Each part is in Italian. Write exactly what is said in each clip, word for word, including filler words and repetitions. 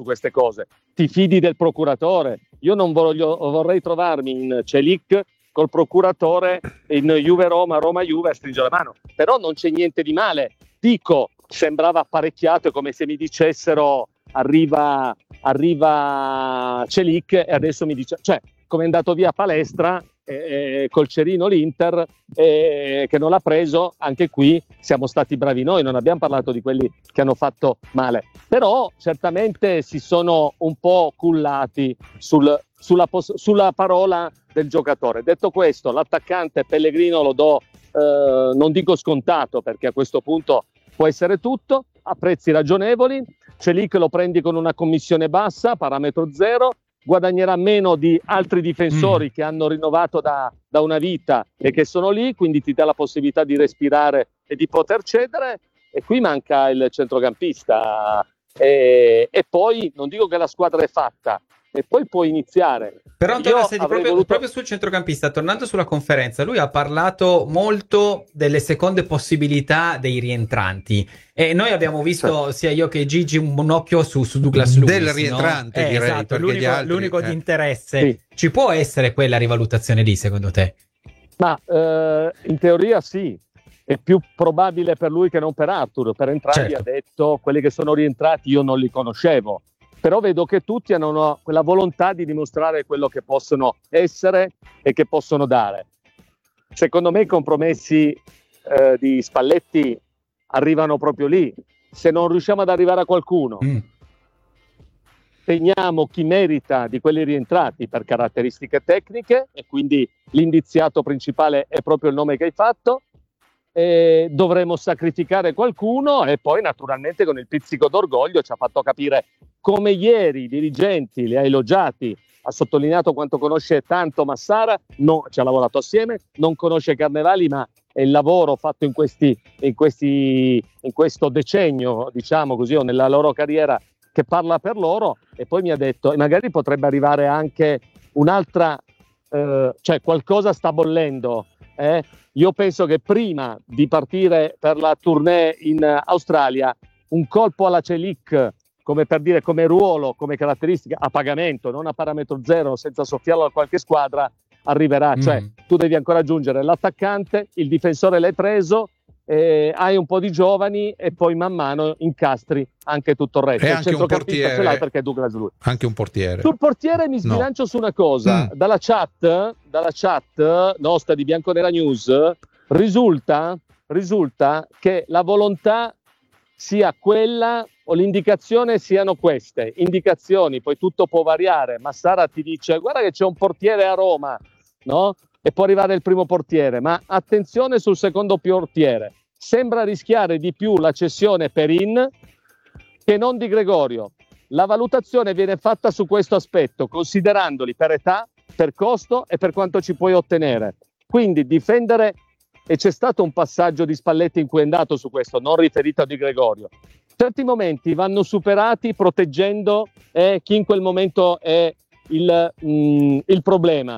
queste cose. Ti fidi del procuratore? Io non voglio, vorrei trovarmi in Celik col procuratore in Juve Roma, Roma Juve a stringere la mano, però non c'è niente di male. Dico, sembrava apparecchiato, è come se mi dicessero arriva arriva Celik e adesso mi dice, cioè come è andato via Palestra eh, col cerino l'Inter eh, che non l'ha preso, anche qui siamo stati bravi noi, non abbiamo parlato di quelli che hanno fatto male, però certamente si sono un po' cullati sul, sulla, pos- sulla parola del giocatore. Detto questo, l'attaccante Pellegrino lo do eh, non dico scontato, perché a questo punto può essere tutto a prezzi ragionevoli. Celik lo prendi con una commissione bassa, parametro zero, guadagnerà meno di altri difensori mm. che hanno rinnovato da, da una vita e che sono lì, quindi ti dà la possibilità di respirare e di poter cedere. E qui manca il centrocampista e, e poi non dico che la squadra è fatta, e poi puoi iniziare. Però Antonio, senti, proprio, voluto... proprio sul centrocampista, tornando sulla conferenza, lui ha parlato molto delle seconde possibilità dei rientranti e noi abbiamo visto, sia io che Gigi, un, un occhio su, su Douglas Luiz, del rientrante, no? eh, direi, esatto, l'unico, altri, l'unico eh. di interesse. Sì. Ci può essere quella rivalutazione lì, secondo te? Ma eh, in teoria sì, è più probabile per lui che non per Arthur. Per entrambi certo. Ha detto, quelli che sono rientrati io non li conoscevo, però vedo che tutti hanno una, quella volontà di dimostrare quello che possono essere e che possono dare. Secondo me i compromessi eh, di Spalletti arrivano proprio lì. Se non riusciamo ad arrivare a qualcuno, mm. teniamo chi merita di quelli rientrati per caratteristiche tecniche, e quindi l'indiziato principale è proprio il nome che hai fatto. E dovremo sacrificare qualcuno, e poi naturalmente con il pizzico d'orgoglio ci ha fatto capire come ieri i dirigenti li ha elogiati, ha sottolineato quanto conosce tanto Massara, no, ci ha lavorato assieme, non conosce Carnevali, ma è il lavoro fatto in questi in questi in questo decennio, diciamo così, o nella loro carriera, che parla per loro. E poi mi ha detto, e magari potrebbe arrivare anche un'altra eh, cioè qualcosa sta bollendo. Eh? Io penso che prima di partire per la tournée in Australia, un colpo alla Celik, come per dire, come ruolo, come caratteristica, a pagamento, non a parametro zero, senza soffiarlo a qualche squadra, arriverà. Mm. Cioè, tu devi ancora aggiungere l'attaccante, il difensore l'hai preso, eh, hai un po' di giovani e poi man mano incastri anche tutto il resto. E il anche un portiere, ce l'hai perché è Douglas Luiz. Anche un portiere. Sul portiere mi sbilancio no. su una cosa. Mm. Dalla chat, dalla chat nostra di Bianconera News risulta, risulta che la volontà sia quella o l'indicazione siano queste indicazioni, poi tutto può variare. Massara ti dice guarda che c'è un portiere a Roma, no? E può arrivare il primo portiere, ma attenzione sul secondo portiere, sembra rischiare di più la cessione Perin che non di Gregorio. La valutazione viene fatta su questo aspetto, considerandoli per età, per costo e per quanto ci puoi ottenere. Quindi difendere, e c'è stato un passaggio di Spalletti in cui è andato su questo, non riferito a Di Gregorio. Certi momenti vanno superati proteggendo eh, chi in quel momento è il, mh, il problema,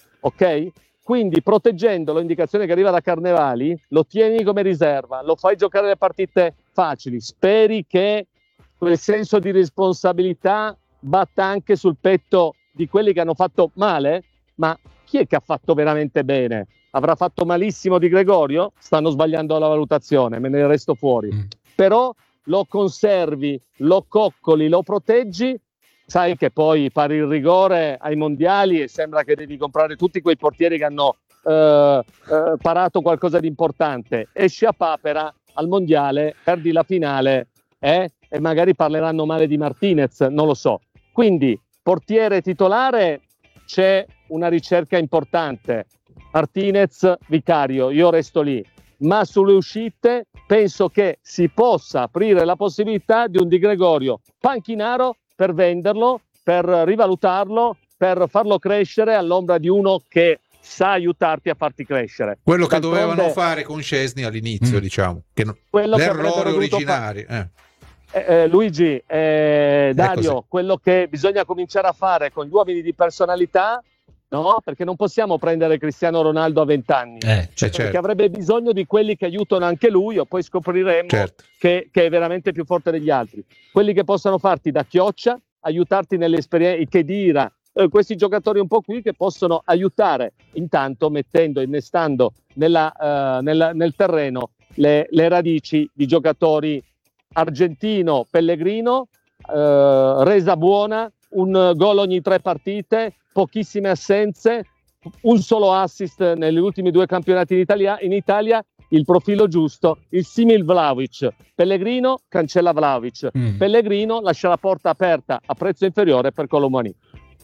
ok? Quindi proteggendolo, indicazione che arriva da Carnevali, lo tieni come riserva, lo fai giocare le partite facili, speri che quel senso di responsabilità batta anche sul petto di quelli che hanno fatto male. Ma chi è che ha fatto veramente bene? Avrà fatto malissimo Di Gregorio? Stanno sbagliando la valutazione, me ne resto fuori. Mm. Però lo conservi, lo coccoli, lo proteggi, sai che poi pari il rigore ai mondiali e sembra che devi comprare tutti quei portieri che hanno eh, eh, parato qualcosa di importante. Esci a papera al mondiale, perdi la finale eh, e magari parleranno male di Martinez, non lo so. Quindi portiere titolare c'è una ricerca importante. Martinez, Vicario, io resto lì. Ma sulle uscite penso che si possa aprire la possibilità di un Di Gregorio panchinaro per venderlo, per rivalutarlo, per farlo crescere all'ombra di uno che sa aiutarti a farti crescere. Quello che D'altronde, dovevano fare con Szczesny all'inizio, mm. diciamo. Che no, l'errore originale. Fa- eh. Eh, Luigi, eh, Dario, quello che bisogna cominciare a fare con gli uomini di personalità, no? Perché non possiamo prendere Cristiano Ronaldo a vent'anni, eh, cioè, perché certo. avrebbe bisogno di quelli che aiutano anche lui, o poi scopriremo certo. che, che è veramente più forte degli altri. Quelli che possano farti da chioccia, aiutarti nell'esperienza, che dira, eh, questi giocatori un po' qui che possono aiutare, intanto mettendo, innestando nella, uh, nella, nel terreno le, le radici di giocatori argentino, Pellegrino, uh, resa buona, un gol ogni tre partite, pochissime assenze, un solo assist negli ultimi due campionati in Italia, in Italia il profilo giusto, il simil Vlahovic. Pellegrino cancella Vlahovic, mm. Pellegrino lascia la porta aperta a prezzo inferiore per Colomani.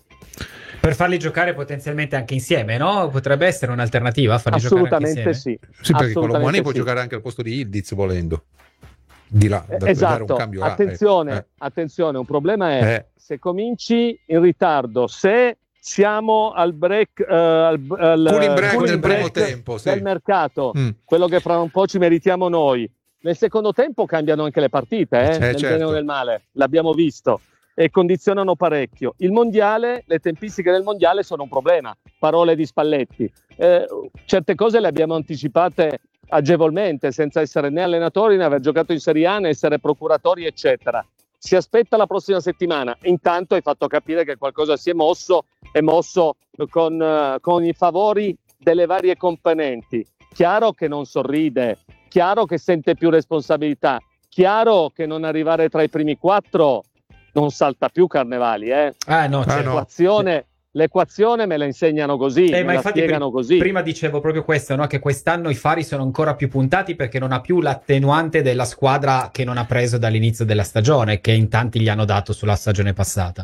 Per farli giocare potenzialmente anche insieme, no? Potrebbe essere un'alternativa farli assolutamente giocare sì. Sì, perché Colomani può sì. giocare anche al posto di Ildiz volendo. Di là, da esatto, un cambio attenzione, là, eh. attenzione, un problema è eh. se cominci in ritardo, se siamo al break, uh, al, al cooling break cooling del break primo tempo, sì. del mercato, mm. quello che fra un po' ci meritiamo noi. Nel secondo tempo cambiano anche le partite, eh, eh, nel certo. bene o nel male, l'abbiamo visto, e condizionano parecchio. Il mondiale, le tempistiche del mondiale sono un problema, parole di Spalletti. Eh, certe cose le abbiamo anticipate agevolmente, senza essere né allenatori né aver giocato in Serie A né essere procuratori eccetera. Si aspetta la prossima settimana. Intanto hai fatto capire che qualcosa si è mosso, è mosso con, uh, con i favori delle varie componenti. Chiaro che non sorride, chiaro che sente più responsabilità, chiaro che non arrivare tra i primi quattro non salta più Carnevali, eh? Ah, no, cioè, l'equazione, l'equazione me la insegnano così, eh, me ma la infatti spiegano pr- così. Prima dicevo proprio questo, no? Che quest'anno i fari sono ancora più puntati perché non ha più l'attenuante della squadra che non ha preso dall'inizio della stagione, che in tanti gli hanno dato sulla stagione passata.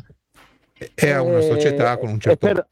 È a una società con un certo... È, per,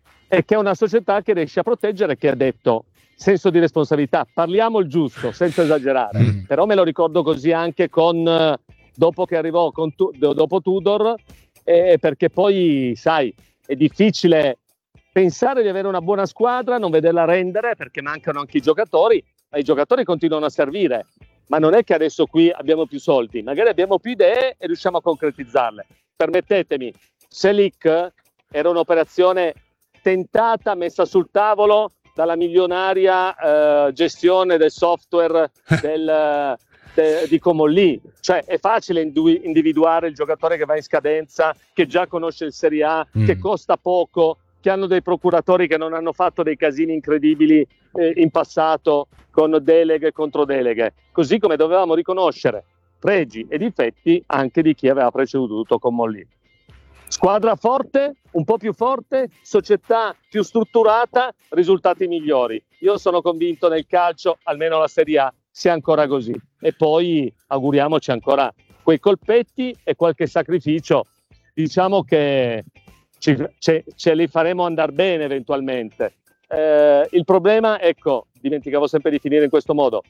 è che è una società che riesce a proteggere, che ha detto senso di responsabilità, parliamo il giusto, senza esagerare. Mm. Però me lo ricordo così anche con... dopo che arrivò con tu, dopo Tudor, eh, perché poi, sai, è difficile pensare di avere una buona squadra, non vederla rendere perché mancano anche i giocatori, ma i giocatori continuano a servire. Ma non è che adesso qui abbiamo più soldi, magari abbiamo più idee e riusciamo a concretizzarle. Permettetemi, Selic era un'operazione tentata, messa sul tavolo dalla milionaria eh, gestione del software del... di Comolli, cioè è facile individuare il giocatore che va in scadenza, che già conosce il Serie A, mm. che costa poco, che hanno dei procuratori che non hanno fatto dei casini incredibili eh, in passato con deleghe e controdeleghe, così come dovevamo riconoscere pregi e difetti anche di chi aveva preceduto Comolli. Squadra forte, un po' più forte, società più strutturata, risultati migliori. Io sono convinto nel calcio, almeno la Serie A, sia ancora così, e poi auguriamoci ancora quei colpetti e qualche sacrificio, diciamo che ci, ce, ce li faremo andare bene eventualmente. Eh, il problema, ecco, dimenticavo sempre di finire in questo modo,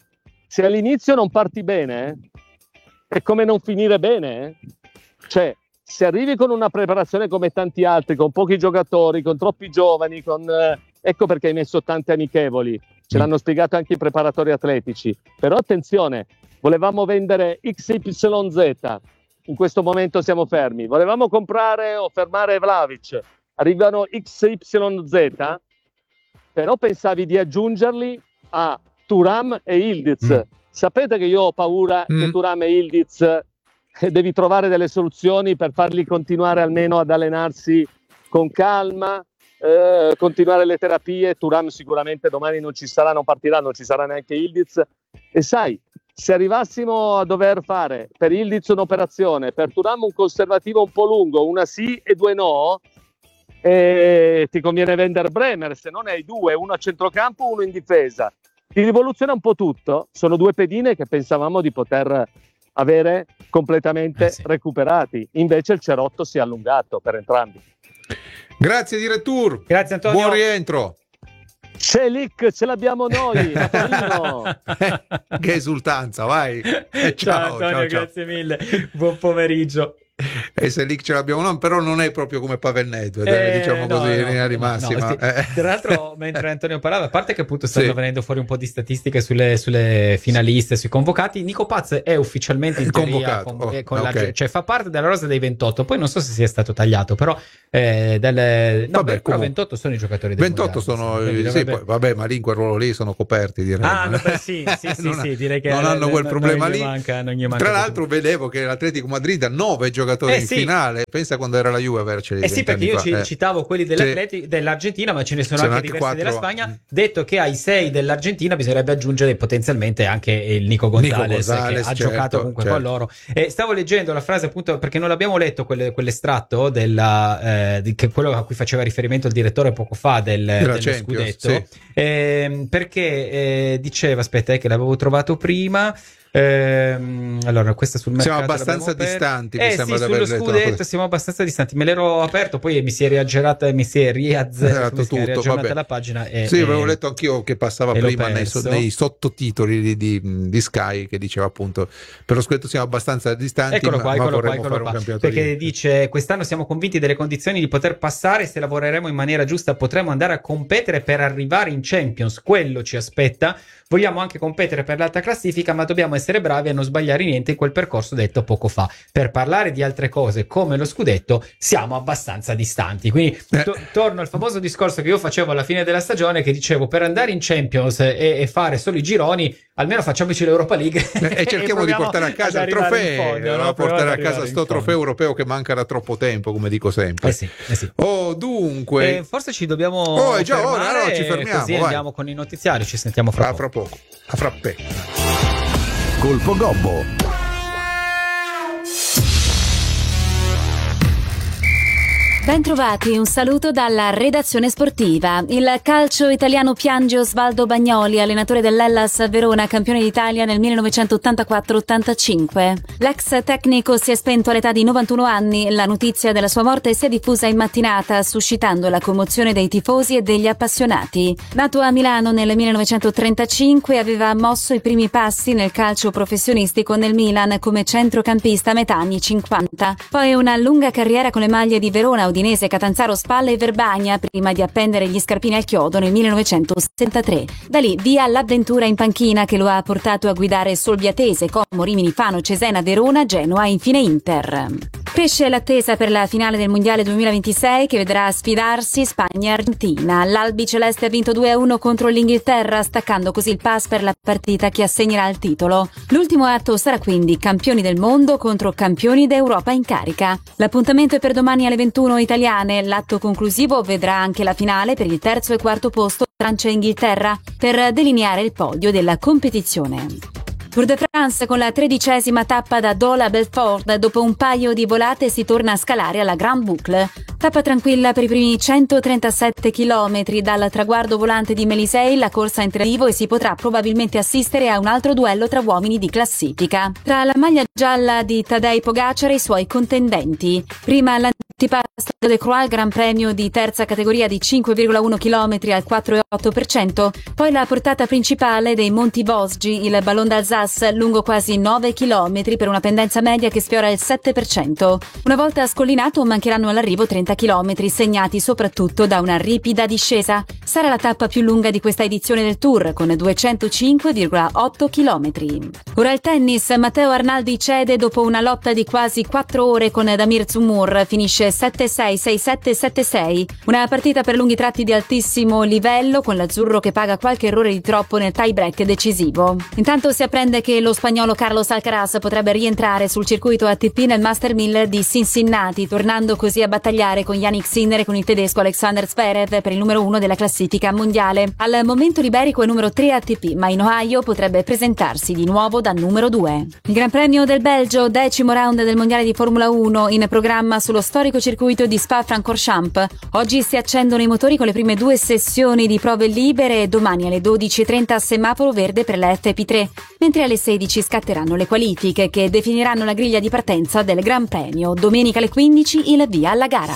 se all'inizio non parti bene è come non finire bene, cioè se arrivi con una preparazione come tanti altri, con pochi giocatori, con troppi giovani, con eh, ecco perché hai messo tante amichevoli. Ce l'hanno spiegato anche i preparatori atletici. Però attenzione, volevamo vendere X Y Z, in questo momento siamo fermi. Volevamo comprare o fermare Vlahovic, arrivano X Y Z, però pensavi di aggiungerli a Thuram e Ildiz. Mm. Sapete che io ho paura mm. che Thuram e Ildiz eh, devi trovare delle soluzioni per farli continuare almeno ad allenarsi con calma, Eh, continuare le terapie. Thuram sicuramente domani non ci sarà, non partirà, non ci sarà neanche Ildiz, e sai, se arrivassimo a dover fare per Ildiz un'operazione, per Thuram un conservativo un po' lungo, una sì e due no, eh, ti conviene vendere Bremer, se non hai due, uno a centrocampo, uno in difesa, ti rivoluziona un po' tutto. Sono due pedine che pensavamo di poter avere completamente eh sì. recuperati, invece il cerotto si è allungato per entrambi. Grazie direttore. Grazie Antonio. Buon rientro. Selic, ce l'abbiamo noi a Torino. Che esultanza, vai. Eh, ciao, ciao Antonio, ciao, grazie ciao. mille. Buon pomeriggio. E Selic ce l'abbiamo noi, però non è proprio come Pavel Nedved, eh, diciamo no, così, in no, linea di no, massima. no, eh. Tra l'altro, mentre Antonio parlava, a parte che appunto stanno sì. venendo fuori un po' di statistiche sulle, sulle finaliste, sui convocati, Nico Paz è ufficialmente in teoria convocato, con, oh, con okay. la, cioè fa parte della rosa dei ventotto, poi non so se sia stato tagliato, però eh, delle, no, vabbè, beh, però ventotto sono i giocatori del ventotto mondiale, sono, sì, dovrebbe... poi, vabbè, ma lì in quel ruolo lì sono coperti, direi. Ah, no, beh, sì, sì, sì, non, sì, direi che non hanno quel non, problema non lì. manca, non gli manca Tra l'altro vedevo che l'Atletico Madrid ha nove giocatori giocatori eh, in sì. finale. Pensa quando era la Juve averceli. Eh sì, perché io fa. ci, eh. citavo quelli sì. dell'Argentina, ma ce ne sono, sono anche, anche diversi quattro. della Spagna. Detto che ai sei dell'Argentina bisognerebbe aggiungere potenzialmente anche il Nico Gonzalez, Nico Gonzalez che ha certo, giocato comunque certo. con loro. E stavo leggendo la frase appunto perché non l'abbiamo letto quel, quell'estratto della, eh, di, che quello a cui faceva riferimento il direttore poco fa del, dello Champions, scudetto, sì. eh, perché eh, diceva, aspetta, è che l'avevo trovato prima. Ehm, allora, questa sul mercato siamo abbastanza distanti. Mi eh sembra sì, di sullo aver scudetto siamo abbastanza distanti. Me l'ero aperto, poi mi si è riaggerata, mi si è riazzerata tutto. la pagina. E, sì, e, avevo letto anch'io che passava prima nei, nei sottotitoli di, di, di Sky che diceva appunto per lo scudetto siamo abbastanza distanti. Eccolo qua, ma, eccolo ma qua, eccolo qua. Perché lì. Dice: quest'anno siamo convinti delle condizioni di poter passare. Se lavoreremo in maniera giusta, potremo andare a competere per arrivare in Champions. Quello ci aspetta. Vogliamo anche competere per l'alta classifica, ma dobbiamo essere bravi a non sbagliare niente in quel percorso detto poco fa. Per parlare di altre cose come lo scudetto siamo abbastanza distanti. Quindi to- torno al famoso discorso che io facevo alla fine della stagione, che dicevo: per andare in Champions e, e fare solo i gironi, almeno facciamoci l'Europa League e, e cerchiamo e di portare a casa il trofeo, fondo, no? portare a casa sto trofeo europeo che manca da troppo tempo, come dico sempre. Eh sì, eh sì. Oh, dunque eh, forse ci dobbiamo oh, è già ora, no, ci fermiamo, così vai. Andiamo con i notiziari, ci sentiamo fra ah, poco. fra poco, a frappè. Colpo Gobbo. Bentrovati, un saluto dalla redazione sportiva. Il calcio italiano piange Osvaldo Bagnoli, allenatore dell'Hellas Verona, campione d'Italia nel millenovecentottantaquattro ottantacinque. L'ex tecnico si è spento all'età di novantuno anni. La notizia della sua morte si è diffusa in mattinata, suscitando la commozione dei tifosi e degli appassionati. Nato a Milano nel millenovecentotrentacinque, aveva mosso i primi passi nel calcio professionistico nel Milan come centrocampista a metà anni cinquanta. Poi una lunga carriera con le maglie di Verona, Udinese, Catanzaro, Spalla e Verbania prima di appendere gli scarpini al chiodo nel millenovecentosettantatré. Da lì via l'avventura in panchina che lo ha portato a guidare Solviatese, Como, Rimini, Fano, Cesena, Verona, Genoa e infine Inter. Cresce l'attesa per la finale del Mondiale duemilaventisei che vedrà sfidarsi Spagna e Argentina. L'Albi Celeste ha vinto due a uno contro l'Inghilterra, staccando così il pass per la partita che assegnerà il titolo. L'ultimo atto sarà quindi campioni del mondo contro campioni d'Europa in carica. L'appuntamento è per domani alle ventuno italiane. L'atto conclusivo vedrà anche la finale per il terzo e quarto posto Francia e Inghilterra per delineare il podio della competizione. Tour de France con la tredicesima tappa da Dole a Belfort. Dopo un paio di volate si torna a scalare alla Grand Boucle. Tappa tranquilla per i primi centotrentasette chilometri. Dal traguardo volante di Mélisey la corsa in arrivo e si potrà probabilmente assistere a un altro duello tra uomini di classifica. Tra la maglia gialla di Tadej Pogacar e i suoi contendenti. Prima l'antipasto de Croix al Gran Premio di terza categoria di cinque virgola uno chilometri al quattro virgola otto per cento. Poi la portata principale dei Monti Vosgi, il Ballon d'Alsace, lungo quasi nove chilometri per una pendenza media che sfiora il sette per cento. Una volta scollinato mancheranno all'arrivo trenta chilometri, segnati soprattutto da una ripida discesa. Sarà la tappa più lunga di questa edizione del Tour, con duecentocinque virgola otto chilometri. Ora il tennis. Matteo Arnaldi cede dopo una lotta di quasi quattro ore con Damir Zumur. Finisce sette sei, sei sette, sette sei. Una partita per lunghi tratti di altissimo livello, con l'azzurro che paga qualche errore di troppo nel tie break decisivo. Intanto si apprende che lo spagnolo Carlos Alcaraz potrebbe rientrare sul circuito A T P nel Master mille di Cincinnati, tornando così a battagliare con Yannick Sinner e con il tedesco Alexander Zverev per il numero uno della classifica mondiale. Al momento l'iberico è numero tre A T P, ma in Ohio potrebbe presentarsi di nuovo da numero due. Il Gran Premio del Belgio, decimo round del mondiale di Formula uno, in programma sullo storico circuito di Spa-Francorchamps. Oggi si accendono i motori con le prime due sessioni di prove libere e domani alle dodici e trenta semaforo verde per la F P tre, mentre alle sedici scatteranno le qualifiche che definiranno la griglia di partenza del Gran Premio. Domenica alle quindici il via alla gara.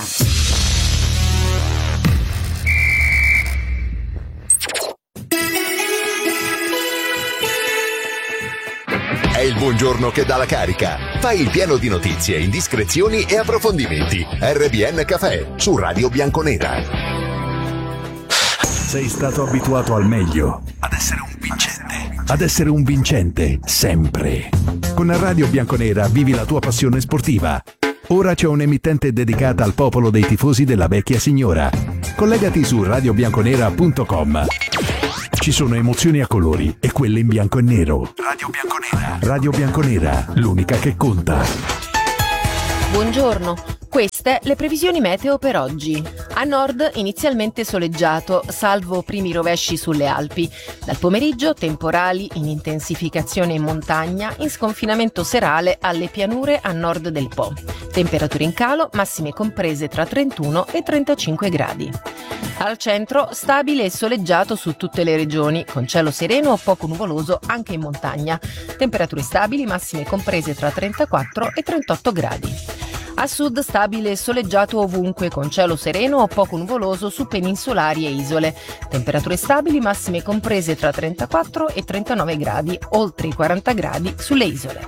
È il buongiorno che dà la carica. Fai il pieno di notizie, indiscrezioni e approfondimenti. R B N Café su Radio Bianconera. Sei stato abituato al meglio, ad essere un vincente, ad essere un vincente sempre. Con Radio Bianconera vivi la tua passione sportiva. Ora c'è un'emittente dedicata al popolo dei tifosi della vecchia signora. Collegati su radio bianconera punto com. Ci sono emozioni a colori e quelle in bianco e nero. Radio Bianconera. Radio Bianconera, l'unica che conta. Buongiorno, queste le previsioni meteo per oggi. A nord inizialmente soleggiato, salvo primi rovesci sulle Alpi. Dal pomeriggio temporali in intensificazione in montagna, in sconfinamento serale alle pianure a nord del Po. Temperature in calo, massime comprese tra trentuno e trentacinque gradi. Al centro stabile e soleggiato su tutte le regioni, con cielo sereno o poco nuvoloso anche in montagna. Temperature stabili, massime comprese tra trentaquattro e trentotto gradi. A sud stabile e soleggiato ovunque, con cielo sereno o poco nuvoloso su peninsulari e isole. Temperature stabili, massime comprese tra trentaquattro e trentanove gradi, oltre i quaranta gradi sulle isole.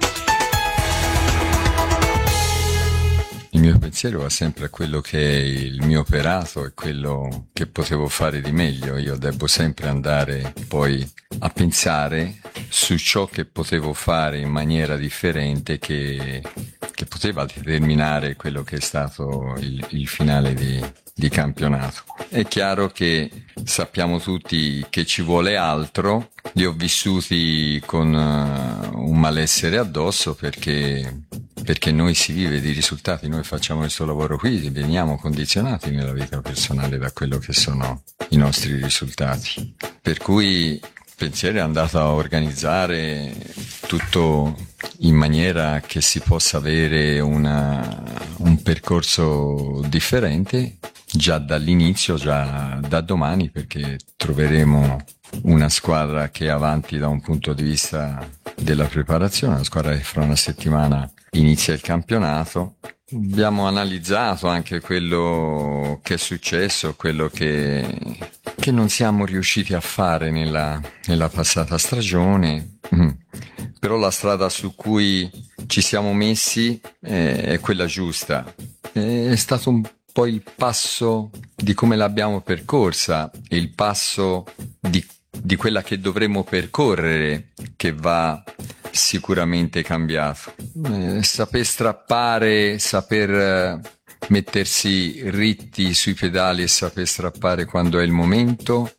Il mio pensiero va sempre a quello che è il mio operato e quello che potevo fare di meglio. Io devo sempre andare poi a pensare su ciò che potevo fare in maniera differente che, che poteva determinare quello che è stato il, il finale di, di campionato. È chiaro che sappiamo tutti che ci vuole altro. Li ho vissuti con uh, un malessere addosso perché perché noi si vive di risultati, noi facciamo questo lavoro qui, veniamo condizionati nella vita personale da quello che sono i nostri risultati. Per cui il pensiero è andato a organizzare tutto in maniera che si possa avere una, un percorso differente già dall'inizio, già da domani, perché troveremo una squadra che è avanti da un punto di vista della preparazione, una squadra che fra una settimana inizia il campionato. Abbiamo analizzato anche quello che è successo, quello che, che non siamo riusciti a fare nella, nella passata stagione, mm. però la strada su cui ci siamo messi è, è quella giusta. È stato un po' il passo di come l'abbiamo percorsa e il passo di, di quella che dovremo percorrere che va sicuramente cambiato. Eh, saper strappare, saper eh, mettersi ritti sui pedali e saper strappare quando è il momento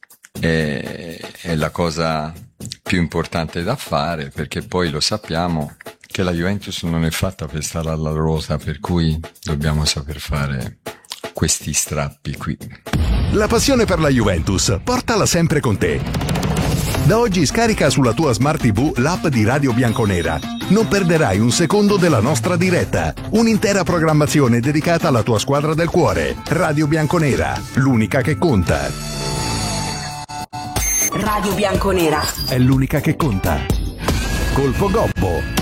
è, è la cosa più importante da fare, perché poi lo sappiamo che la Juventus non è fatta per stare alla ruota, per cui dobbiamo saper fare questi strappi qui. La passione per la Juventus, portala sempre con te. Da oggi scarica sulla tua Smart tivù l'app di Radio Bianconera. Non perderai un secondo della nostra diretta. Un'intera programmazione dedicata alla tua squadra del cuore. Radio Bianconera, l'unica che conta. Radio Bianconera è l'unica che conta. Colpo Gobbo.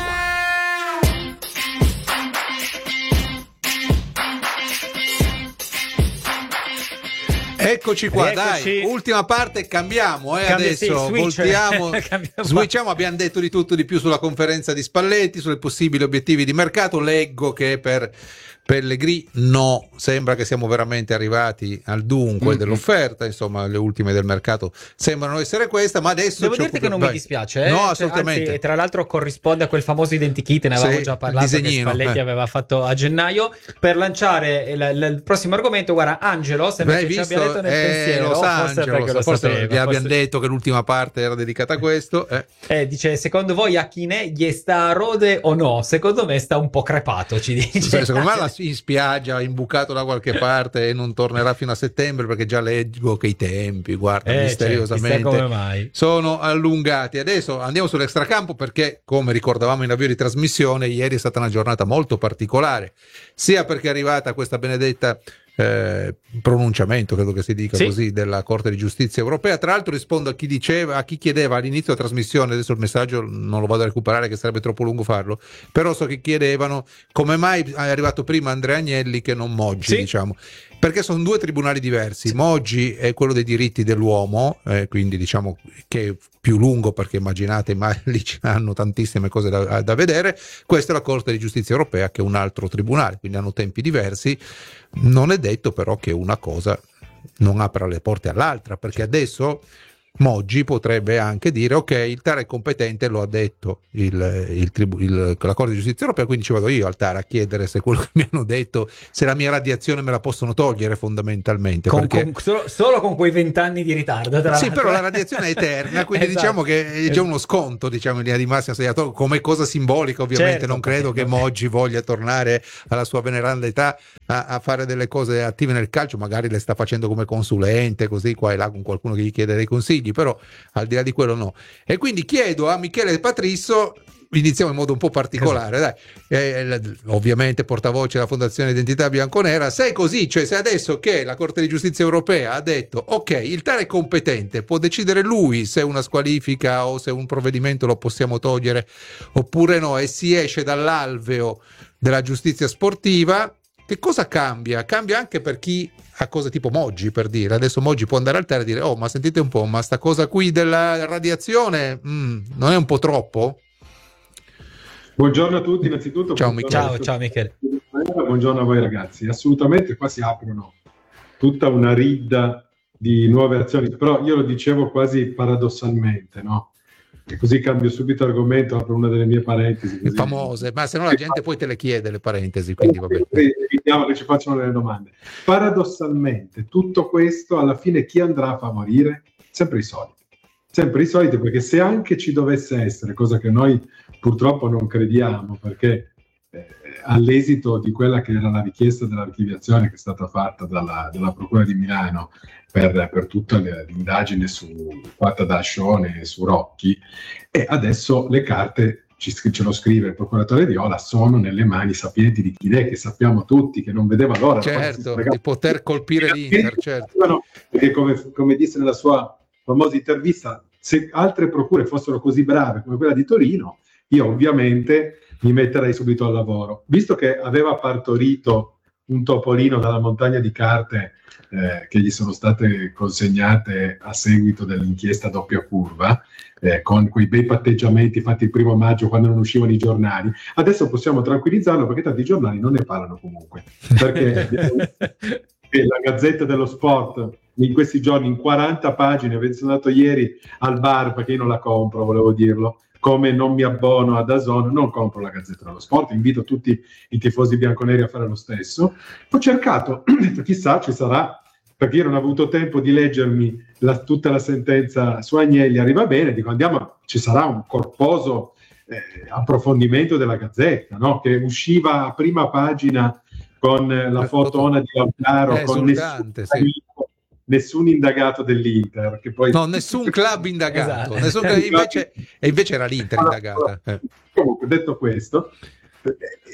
Eccoci qua, Rieccoci. Dai, ultima parte, cambiamo, eh, Cambia, adesso sì, switch. voltiamo, switchiamo, abbiamo detto di tutto di più sulla conferenza di Spalletti, sui possibili obiettivi di mercato. Leggo che per Pellegrini no, sembra che siamo veramente arrivati al dunque mm-hmm. dell'offerta, insomma le ultime del mercato sembrano essere questa, ma adesso devo dirti occupa... che non Vai. mi dispiace, eh? No, cioè, assolutamente. Anzi, tra l'altro corrisponde a quel famoso identikit, ne avevamo sì, già parlato, che Spalletti eh. aveva fatto a gennaio. Per lanciare il, il, il prossimo argomento, guarda, Angelo sembra Beh, che visto, ci abbia detto nel eh, pensiero, Los forse Angeles, perché lo forse sapeva, vi abbiamo forse... detto che l'ultima parte era dedicata a questo, eh. Eh, dice, secondo voi Akine gli sta a rode o no? Secondo me sta un po' crepato, ci dice. Secondo me la, in spiaggia, imbucato da qualche parte, e non tornerà fino a settembre, perché già leggo che i tempi, guarda, eh, misteriosamente cioè, come mai. sono allungati. Adesso andiamo sull'extracampo, perché come ricordavamo in avvio di trasmissione, ieri è stata una giornata molto particolare, sia perché è arrivata questa benedetta Eh, pronunciamento, credo che si dica sì. così, della Corte di Giustizia Europea. Tra l'altro rispondo a chi diceva, a chi chiedeva all'inizio della trasmissione, adesso il messaggio non lo vado a recuperare che sarebbe troppo lungo farlo, però so che chiedevano come mai è arrivato prima Andrea Agnelli che non Moggi, sì. diciamo, perché sono due tribunali diversi. Moggi è quello dei diritti dell'uomo, eh, quindi diciamo che è più lungo, perché immaginate, ma lì ci hanno tantissime cose da, da vedere. Questa è la Corte di Giustizia Europea, che è un altro tribunale, quindi hanno tempi diversi. Non è detto però che una cosa non apra le porte all'altra, perché adesso Moggi potrebbe anche dire ok, il T A R è competente, lo ha detto il, il tribu, il, la Corte di Giustizia Europea, quindi ci vado io al T A R a chiedere se quello che mi hanno detto, se la mia radiazione me la possono togliere fondamentalmente. Con, perché... con, solo, solo con quei vent'anni di ritardo. Tra sì, l'altro. però la radiazione è eterna, quindi esatto. Diciamo che c'è uno sconto, diciamo, in linea di massima, come cosa simbolica ovviamente, certo, non credo che Moggi voglia tornare alla sua veneranda età a, a fare delle cose attive nel calcio, magari le sta facendo come consulente, così qua e là con qualcuno che gli chiede dei consigli, però al di là di quello no. E quindi chiedo a Michele Patrisso, iniziamo in modo un po' particolare, dai. Eh, ovviamente portavoce della Fondazione Identità Bianconera, se è così, cioè se adesso che la Corte di Giustizia Europea ha detto ok, il T A R è competente, può decidere lui se una squalifica o se un provvedimento lo possiamo togliere oppure no, e si esce dall'alveo della giustizia sportiva, che cosa cambia? Cambia anche per chi ha cose tipo Moggi, per dire. Adesso Moggi può andare al T A R e dire oh, ma sentite un po', ma sta cosa qui della radiazione mm, non è un po' troppo? Buongiorno a tutti innanzitutto. Ciao Michele. Ciao, ciao Michele. Buongiorno a voi ragazzi. Assolutamente qua si aprono tutta una ridda di nuove azioni, però io lo dicevo quasi paradossalmente, no? E così cambio subito argomento, apro una delle mie parentesi. Così. Famose, ma se no la gente poi te le chiede le parentesi, quindi vabbè. Evitiamo che ci facciano delle domande. Paradossalmente tutto questo alla fine chi andrà a favorire? Sempre i soliti. Sempre i soliti, perché se anche ci dovesse essere, cosa che noi purtroppo non crediamo, perché eh, all'esito di quella che era la richiesta dell'archiviazione che è stata fatta dalla, dalla Procura di Milano per, per tutta l'indagine su, fatta da Ascione e su Rocchi, e adesso le carte, ci, ce lo scrive il procuratore Viola, sono nelle mani sapienti di chi è, che sappiamo tutti, che non vedeva l'ora certo, di poter colpire l'Inter, certo. Perché come, come disse nella sua famosa intervista, se altre procure fossero così brave come quella di Torino, io ovviamente mi metterei subito al lavoro. Visto che aveva partorito un topolino dalla montagna di carte eh, che gli sono state consegnate a seguito dell'inchiesta doppia curva, eh, con quei bei patteggiamenti fatti il primo maggio quando non uscivano i giornali, adesso possiamo tranquillizzarlo perché tanti giornali non ne parlano comunque. Perché la Gazzetta dello Sport in questi giorni in quaranta pagine, sono andato ieri al bar perché io non la compro, volevo dirlo, come non mi abbono a D A Z N, non compro la Gazzetta dello Sport, invito tutti i tifosi bianconeri a fare lo stesso. Ho cercato, ho detto chissà ci sarà, perché io non ho avuto tempo di leggermi la, tutta la sentenza su Agnelli, arriva bene, dico andiamo, ci sarà un corposo eh, approfondimento della Gazzetta, no? Che usciva a prima pagina con la fotona di Lautaro, eh, con nessun, sì. nessun indagato dell'Inter. Che poi... No, nessun club indagato. Esatto. Nessun club, invece, e invece era l'Inter allora, indagata. Eh. Comunque, detto questo, eh,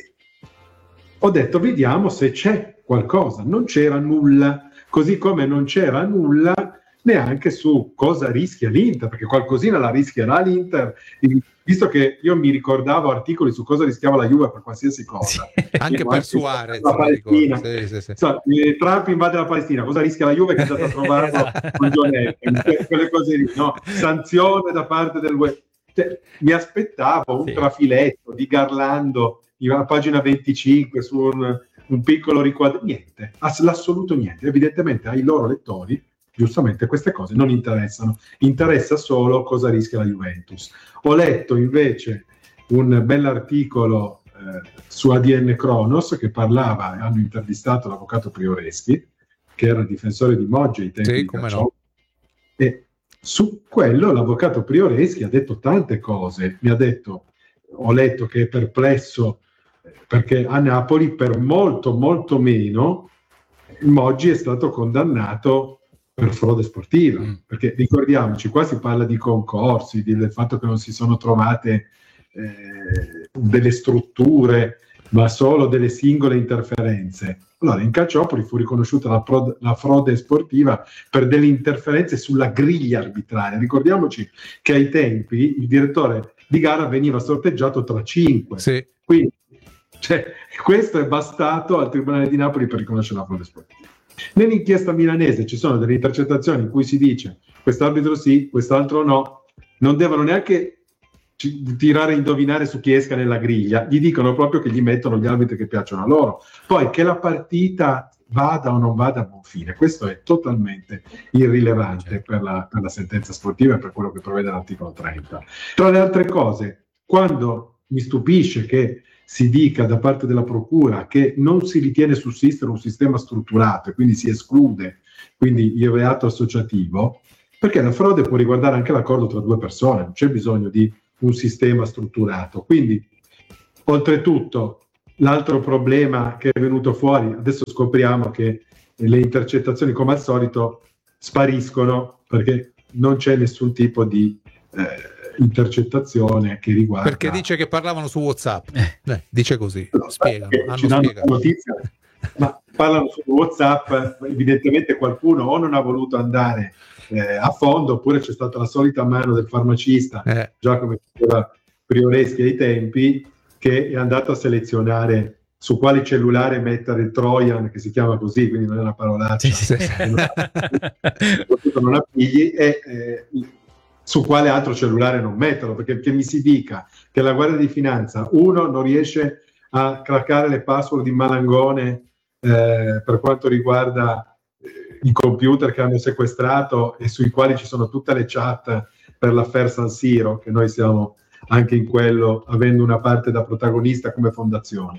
ho detto vediamo se c'è qualcosa. Non c'era nulla, così come non c'era nulla neanche su cosa rischia l'Inter, perché qualcosina la rischierà l'Inter, visto che io mi ricordavo articoli su cosa rischiava la Juve per qualsiasi cosa. Sì, anche per anche Suarez. La Palestina. Sì, sì, sì. So, Trump invade la Palestina, cosa rischia la Juve che è andata a trovarlo con Giornetti, quelle cose lì, no? Sanzione da parte del web. Cioè, mi aspettavo un sì. trafiletto di Garlando a pagina venticinque su un, un piccolo riquadro, niente, l'assoluto niente. Evidentemente ai loro lettori giustamente queste cose non interessano, interessa solo cosa rischia la Juventus. Ho letto invece un bell'articolo eh, su A D N Kronos che parlava, hanno intervistato l'avvocato Prioreschi, che era il difensore di Moggia ai tempi sì, di come Cacciolo, no. E su quello l'avvocato Prioreschi ha detto tante cose, mi ha detto, ho letto che è perplesso perché a Napoli per molto molto meno Moggi è stato condannato per frode sportiva, mm. perché ricordiamoci, qua si parla di concorsi, di, del fatto che non si sono trovate eh, delle strutture, ma solo delle singole interferenze. Allora, in Calciopoli fu riconosciuta la, prod, la frode sportiva per delle interferenze sulla griglia arbitrale. Ricordiamoci che ai tempi il direttore di gara veniva sorteggiato tra cinque. Sì. Quindi, cioè, questo è bastato al Tribunale di Napoli per riconoscere la frode sportiva. Nell'inchiesta milanese ci sono delle intercettazioni in cui si dice quest'arbitro sì, quest'altro no, non devono neanche tirare a indovinare su chi esca nella griglia, gli dicono proprio che gli mettono gli arbitri che piacciono a loro. Poi che la partita vada o non vada a buon fine. Questo è totalmente irrilevante per la, per la sentenza sportiva e per quello che prevede l'articolo trenta. Tra le altre cose, quando mi stupisce che si dica da parte della procura che non si ritiene sussistere un sistema strutturato e quindi si esclude quindi il reato associativo, perché la frode può riguardare anche l'accordo tra due persone, non c'è bisogno di un sistema strutturato. Quindi, oltretutto, l'altro problema che è venuto fuori, adesso scopriamo che le intercettazioni, come al solito, spariscono perché non c'è nessun tipo di eh, intercettazione che riguarda... Perché dice che parlavano su WhatsApp, eh, dice così, no, spiegano, hanno ci danno spiegato. Notizia, ma parlano su WhatsApp, evidentemente qualcuno o non ha voluto andare eh, a fondo, oppure c'è stata la solita mano del farmacista, Eh. già come diceva Prioreschi ai tempi, che è andato a selezionare su quale cellulare mettere il Trojan, che si chiama così, quindi non è una parolaccia, Sì, sì. soprattutto non appigli, e eh, su quale altro cellulare non metterlo, perché che mi si dica che la Guardia di Finanza, uno, non riesce a craccare le password di Malangone eh, per quanto riguarda eh, i computer che hanno sequestrato e sui quali ci sono tutte le chat per l'affaire San Siro, che noi siamo anche in quello, avendo una parte da protagonista come fondazione.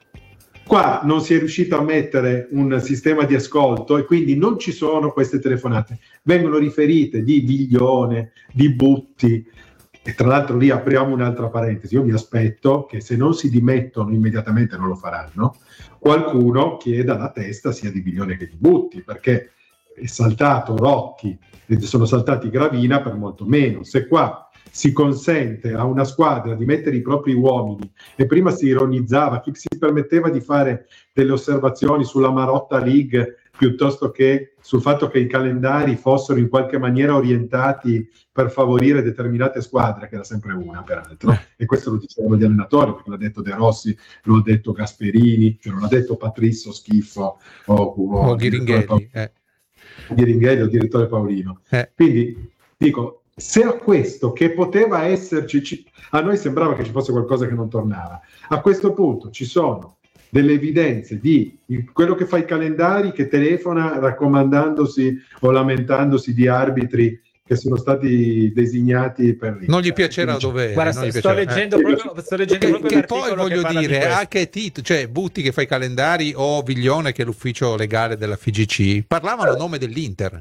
Qua non si è riuscito a mettere un sistema di ascolto e quindi non ci sono queste telefonate. Vengono riferite di Viglione, di Butti, e tra l'altro lì apriamo un'altra parentesi. Io mi aspetto che se non si dimettono immediatamente, non lo faranno, qualcuno chieda la testa sia di Viglione che di Butti, perché è saltato Rocchi e sono saltati Gravina per molto meno. Se qua si consente a una squadra di mettere i propri uomini, e prima si ironizzava, chi si permetteva di fare delle osservazioni sulla Marotta League piuttosto che sul fatto che i calendari fossero in qualche maniera orientati per favorire determinate squadre, che era sempre una peraltro, e questo lo dicevano gli allenatori, perché l'ha detto De Rossi, lo ha detto Gasperini, cioè non l'ha detto Patrizio Schifo o, o, O Ghiringhelli, eh. Ghiringhelli o il direttore Paolino. Eh. Quindi dico, se a questo che poteva esserci, ci, a noi sembrava che ci fosse qualcosa che non tornava, a questo punto ci sono delle evidenze di quello che fa i calendari, che telefona raccomandandosi o lamentandosi di arbitri che sono stati designati per lì. Non gli piacerà dov'è. Guarda, sto, sto leggendo eh. proprio, sto leggendo Che, proprio che poi voglio che dire, di a che titolo, cioè Butti che fa i calendari o Viglione che è l'ufficio legale della F I G C, parlavano a nome dell'Inter.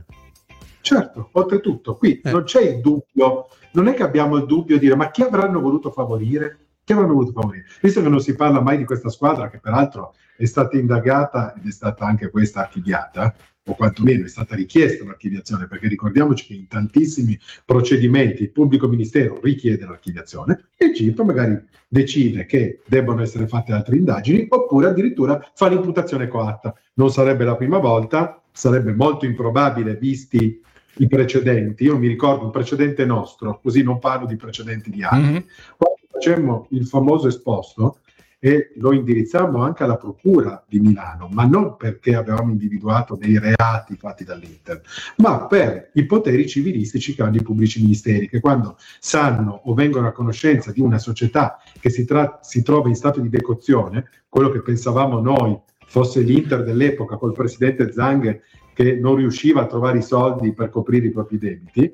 Certo, oltretutto, qui eh. non c'è il dubbio, non è che abbiamo il dubbio di dire ma chi avranno voluto favorire? Chi avranno voluto favorire? Visto che non si parla mai di questa squadra, che peraltro è stata indagata ed è stata anche questa archiviata, o quantomeno è stata richiesta l'archiviazione, perché ricordiamoci che in tantissimi procedimenti il pubblico ministero richiede l'archiviazione e il G I P magari decide che debbono essere fatte altre indagini, oppure addirittura fa l'imputazione coatta. Non sarebbe la prima volta, sarebbe molto improbabile visti i precedenti. Io mi ricordo un precedente nostro, così non parlo di precedenti di altri. Mm-hmm. Quando facemmo il famoso esposto e lo indirizzammo anche alla procura di Milano, ma non perché avevamo individuato dei reati fatti dall'Inter, ma per i poteri civilistici che hanno i pubblici ministeri, che quando sanno o vengono a conoscenza di una società che si, tra- si trova in stato di decozione, quello che pensavamo noi fosse l'Inter dell'epoca col presidente Zang che non riusciva a trovare i soldi per coprire i propri debiti,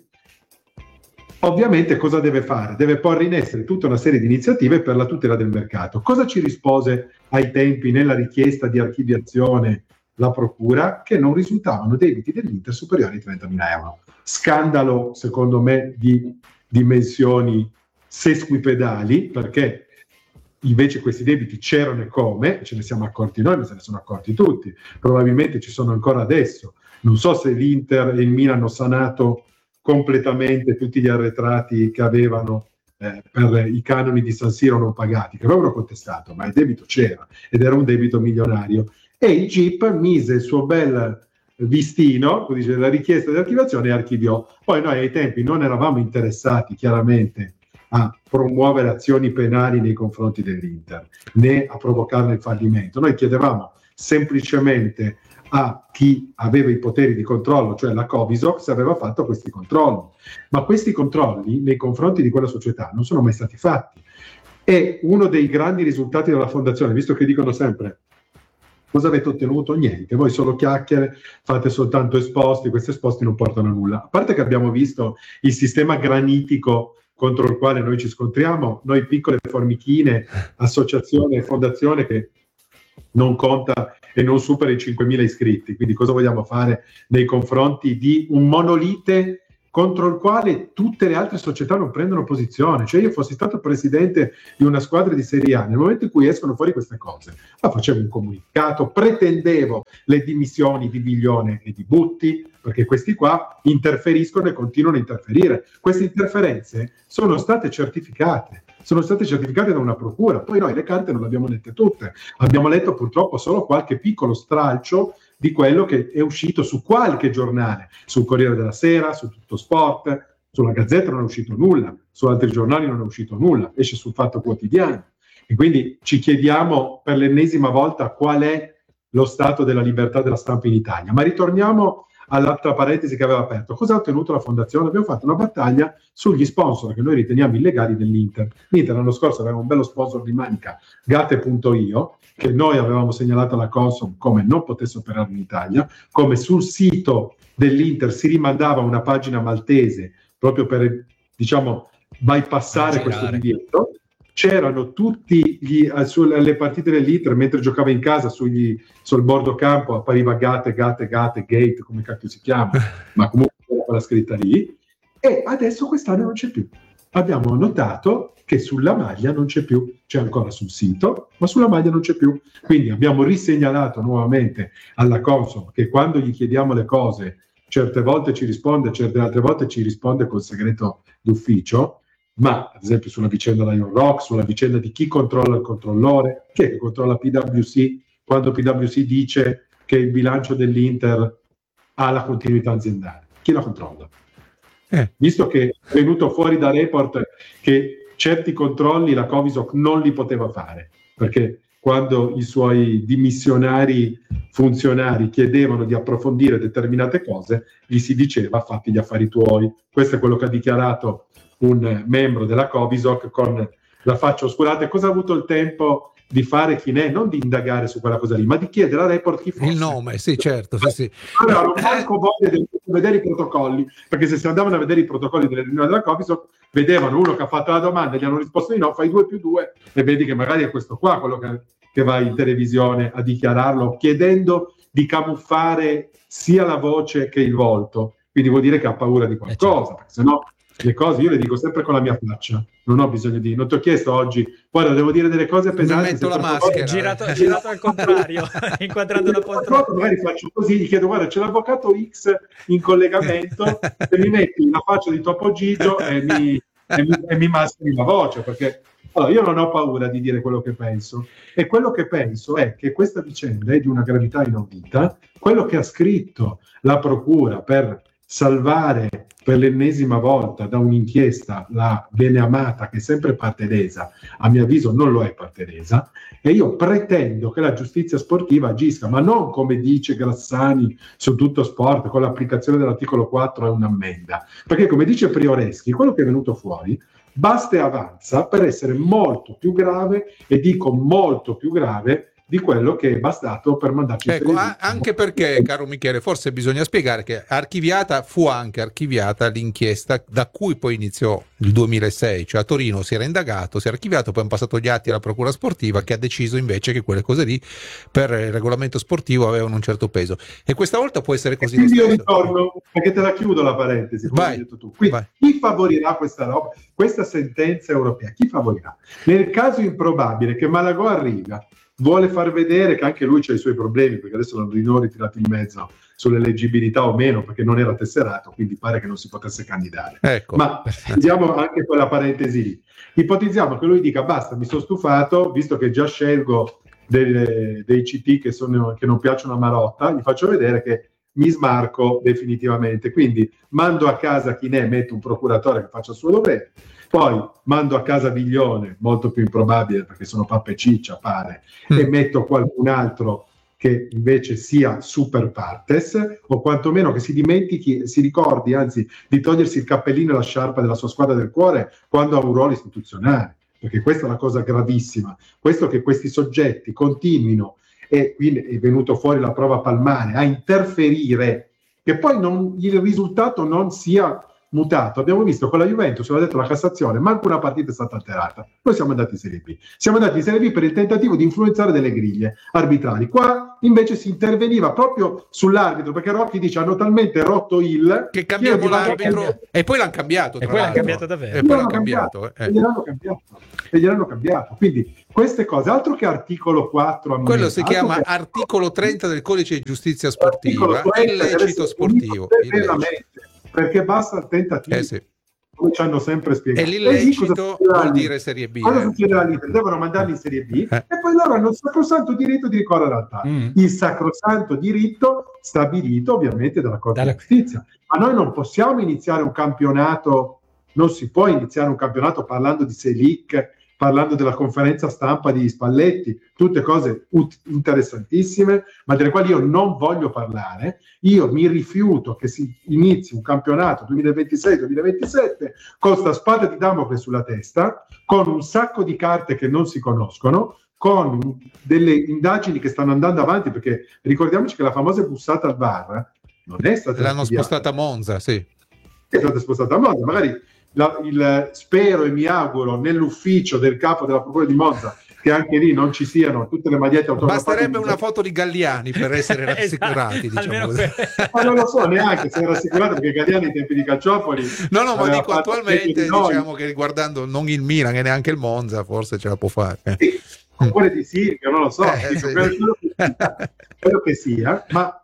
ovviamente cosa deve fare? Deve porre in essere tutta una serie di iniziative per la tutela del mercato. Cosa ci rispose ai tempi nella richiesta di archiviazione la procura? Che non risultavano debiti dell'Inter superiori ai trentamila euro. Scandalo, secondo me, di dimensioni sesquipedali, perché invece questi debiti c'erano e come, ce ne siamo accorti noi, ma se ne sono accorti tutti. Probabilmente ci sono ancora adesso. Non so se l'Inter e il Milan hanno sanato completamente tutti gli arretrati che avevano eh, per i canoni di San Siro non pagati, che avevano contestato, ma il debito c'era ed era un debito milionario. E il G I P mise il suo bel vistino, così dice, la richiesta di archiviazione e archiviò. Poi noi ai tempi non eravamo interessati chiaramente a promuovere azioni penali nei confronti dell'Inter, né a provocarne il fallimento. Noi chiedevamo semplicemente a chi aveva i poteri di controllo, cioè la Covisoc, se aveva fatto questi controlli. Ma questi controlli nei confronti di quella società non sono mai stati fatti. E uno dei grandi risultati della fondazione, visto che dicono sempre Cosa avete ottenuto? Niente, voi solo chiacchiere, fate soltanto esposti, questi esposti non portano a nulla. A parte che abbiamo visto il sistema granitico contro il quale noi ci scontriamo, noi piccole formichine, associazione, fondazione che non conta e non supera i cinquemila iscritti, quindi cosa vogliamo fare nei confronti di un monolite contro il quale tutte le altre società non prendono posizione? Cioè io fossi stato presidente di una squadra di Serie A, nel momento in cui escono fuori queste cose, ma facevo un comunicato, pretendevo le dimissioni di Biglione e di Butti, perché questi qua interferiscono e continuano a interferire. Queste interferenze sono state certificate, sono state certificate da una procura, poi noi le carte non le abbiamo lette tutte, abbiamo letto purtroppo solo qualche piccolo stralcio di quello che è uscito su qualche giornale, sul Corriere della Sera, su Tutto Sport, sulla Gazzetta non è uscito nulla, su altri giornali non è uscito nulla, esce sul Fatto Quotidiano. E quindi ci chiediamo per l'ennesima volta qual è lo stato della libertà della stampa in Italia. Ma ritorniamo all'altra parentesi che aveva aperto. Cosa ha ottenuto la fondazione? Abbiamo fatto una battaglia sugli sponsor che noi riteniamo illegali dell'Inter. L'Inter l'anno scorso aveva un bello sponsor di manica, Gatte punto io, che noi avevamo segnalato alla Consob come non potesse operare in Italia, come sul sito dell'Inter si rimandava una pagina maltese proprio per, diciamo, bypassare questo divieto. C'erano tutti gli, sulle partite dell'Inter, mentre giocava in casa sugli, sul bordo campo appariva Gate, Gate, Gate, Gate, come cacchio si chiama, ma comunque era quella scritta lì, e adesso quest'anno non c'è più. Abbiamo notato che sulla maglia non c'è più, c'è ancora sul sito, ma sulla maglia non c'è più. Quindi abbiamo risegnalato nuovamente alla Consob che quando gli chiediamo le cose, certe volte ci risponde, certe altre volte ci risponde col segreto d'ufficio, ma ad esempio sulla vicenda Lion Rock, sulla vicenda di chi controlla il controllore, chi è che controlla P W C quando P W C dice che il bilancio dell'Inter ha la continuità aziendale? Chi la controlla? Eh. Visto che è venuto fuori da report che certi controlli la Covisoc non li poteva fare, perché quando i suoi dimissionari funzionari chiedevano di approfondire determinate cose, gli si diceva fatti gli affari tuoi. Questo è quello che ha dichiarato un membro della Covisoc con la faccia oscurata. E cosa ha avuto il tempo di fare Chinè? Non di indagare su quella cosa lì, ma di chiedere a report chi fosse. Il nome, sì, certo. Sì, sì. Allora, non manco voglia di vedere i protocolli, perché se si andavano a vedere i protocolli delle riunioni della Covisoc, vedevano uno che ha fatto la domanda e gli hanno risposto di no, fai due più due, e vedi che magari è questo qua quello che, che va in televisione a dichiararlo, chiedendo di camuffare sia la voce che il volto. Quindi vuol dire che ha paura di qualcosa, perché se no le cose io le dico sempre con la mia faccia, non ho bisogno di, non ti ho chiesto oggi, guarda, devo dire delle cose pesanti, mi metto la maschera, girato, girato al contrario, inquadrando la poltrona, magari faccio così, gli chiedo guarda c'è l'avvocato X in collegamento e mi metti la faccia di Topo Gigio e mi, e mi, e mi mascheri la voce, perché allora, io non ho paura di dire quello che penso, e quello che penso è che questa vicenda è di una gravità inaudita. Quello che ha scritto la procura per salvare per l'ennesima volta da un'inchiesta la beneamata, che è sempre parte lesa, a mio avviso non lo è parte lesa, e io pretendo che la giustizia sportiva agisca, ma non come dice Grassani su Tutto Sport, con l'applicazione dell'articolo quattro è un'ammenda, perché come dice Prioreschi, quello che è venuto fuori basta e avanza per essere molto più grave, e dico molto più grave di quello che è bastato per mandarci ecco, a- anche perché, caro Michele, forse bisogna spiegare che archiviata fu anche archiviata l'inchiesta da cui poi iniziò il duemilasei, cioè a Torino si era indagato, si era archiviato, poi hanno passato gli atti alla procura sportiva, che ha deciso invece che quelle cose lì per il regolamento sportivo avevano un certo peso, e questa volta può essere così. Quindi io ritorno, perché te la chiudo la parentesi, come hai detto tu. Quindi, vai. Chi favorirà questa roba, questa sentenza europea? Chi favorirà? Nel caso improbabile che Malagò arriva, vuole far vedere che anche lui c'ha i suoi problemi, perché adesso l'hanno di nuovo ritirato in mezzo sull'eleggibilità o meno, perché non era tesserato, quindi pare che non si potesse candidare. Ecco. Ma usiamo anche quella parentesi lì. Ipotizziamo che lui dica basta, mi sono stufato, visto che già scelgo dei, dei C T che, sono, che non piacciono a Marotta, gli faccio vedere che mi smarco definitivamente, quindi mando a casa Chinè, metto un procuratore che faccia il suo dovere, poi mando a casa Biglione, molto più improbabile perché sono pappa e ciccia, pare, mm. e metto qualcun altro che invece sia super partes, o quantomeno che si dimentichi, si ricordi anzi di togliersi il cappellino e la sciarpa della sua squadra del cuore quando ha un ruolo istituzionale, perché questa è la cosa gravissima, questo che questi soggetti continuino e qui è venuto fuori la prova palmare, a interferire, che poi non, il risultato non sia mutato. Abbiamo visto con la Juventus, l'ha detto la Cassazione, manco una partita è stata alterata. Noi siamo andati in Serie B. Siamo andati in Serie B per il tentativo di influenzare delle griglie arbitrali. Qua invece si interveniva proprio sull'arbitro, perché Rocchi dice hanno talmente rotto il... Che cambiamo l'arbitro e poi l'hanno cambiato. E poi l'hanno cambiato davvero. E poi l'hanno cambiato. cambiato. Eh. E gliel'hanno cambiato. E gliel'hanno cambiato. Quindi queste cose, altro che articolo quattro... Ammessa, quello si chiama che... articolo trenta del codice di giustizia sportiva, illecito sportivo. Veramente. Perché basta il tentativo, eh sì. come ci hanno sempre spiegato. E l'illecito e vuol dire Serie B. Cosa eh. succederà all'Inter? Devono mandarli in Serie B eh. e poi loro hanno il sacrosanto diritto di ricorrere al T A R. Mm. Il sacrosanto diritto stabilito ovviamente dalla Corte Dalla... di Giustizia. Ma noi non possiamo iniziare un campionato, non si può iniziare un campionato parlando di Selic, parlando della conferenza stampa di Spalletti, tutte cose ut- interessantissime, ma delle quali io non voglio parlare. Io mi rifiuto che si inizi un campionato duemilaventisei duemilaventisette con sta spada di Damocle sulla testa, con un sacco di carte che non si conoscono, con delle indagini che stanno andando avanti, perché ricordiamoci che la famosa bussata al V A R non è stata... L'hanno spostata a Monza, sì. È stata spostata a Monza, magari... La, il, spero e mi auguro nell'ufficio del capo della procura di Monza che anche lì non ci siano tutte le magliette autografate. Basterebbe una foto di Galliani per essere rassicurati. Esatto, diciamo per... Ma non lo so neanche se era rassicurato, perché Galliani ai tempi di Calciopoli no no ma dico attualmente diciamo che riguardando non il Milan e neanche il Monza forse ce la può fare sì, oppure di Silvio, non lo so eh, dico, sì. quello, che, quello che sia, ma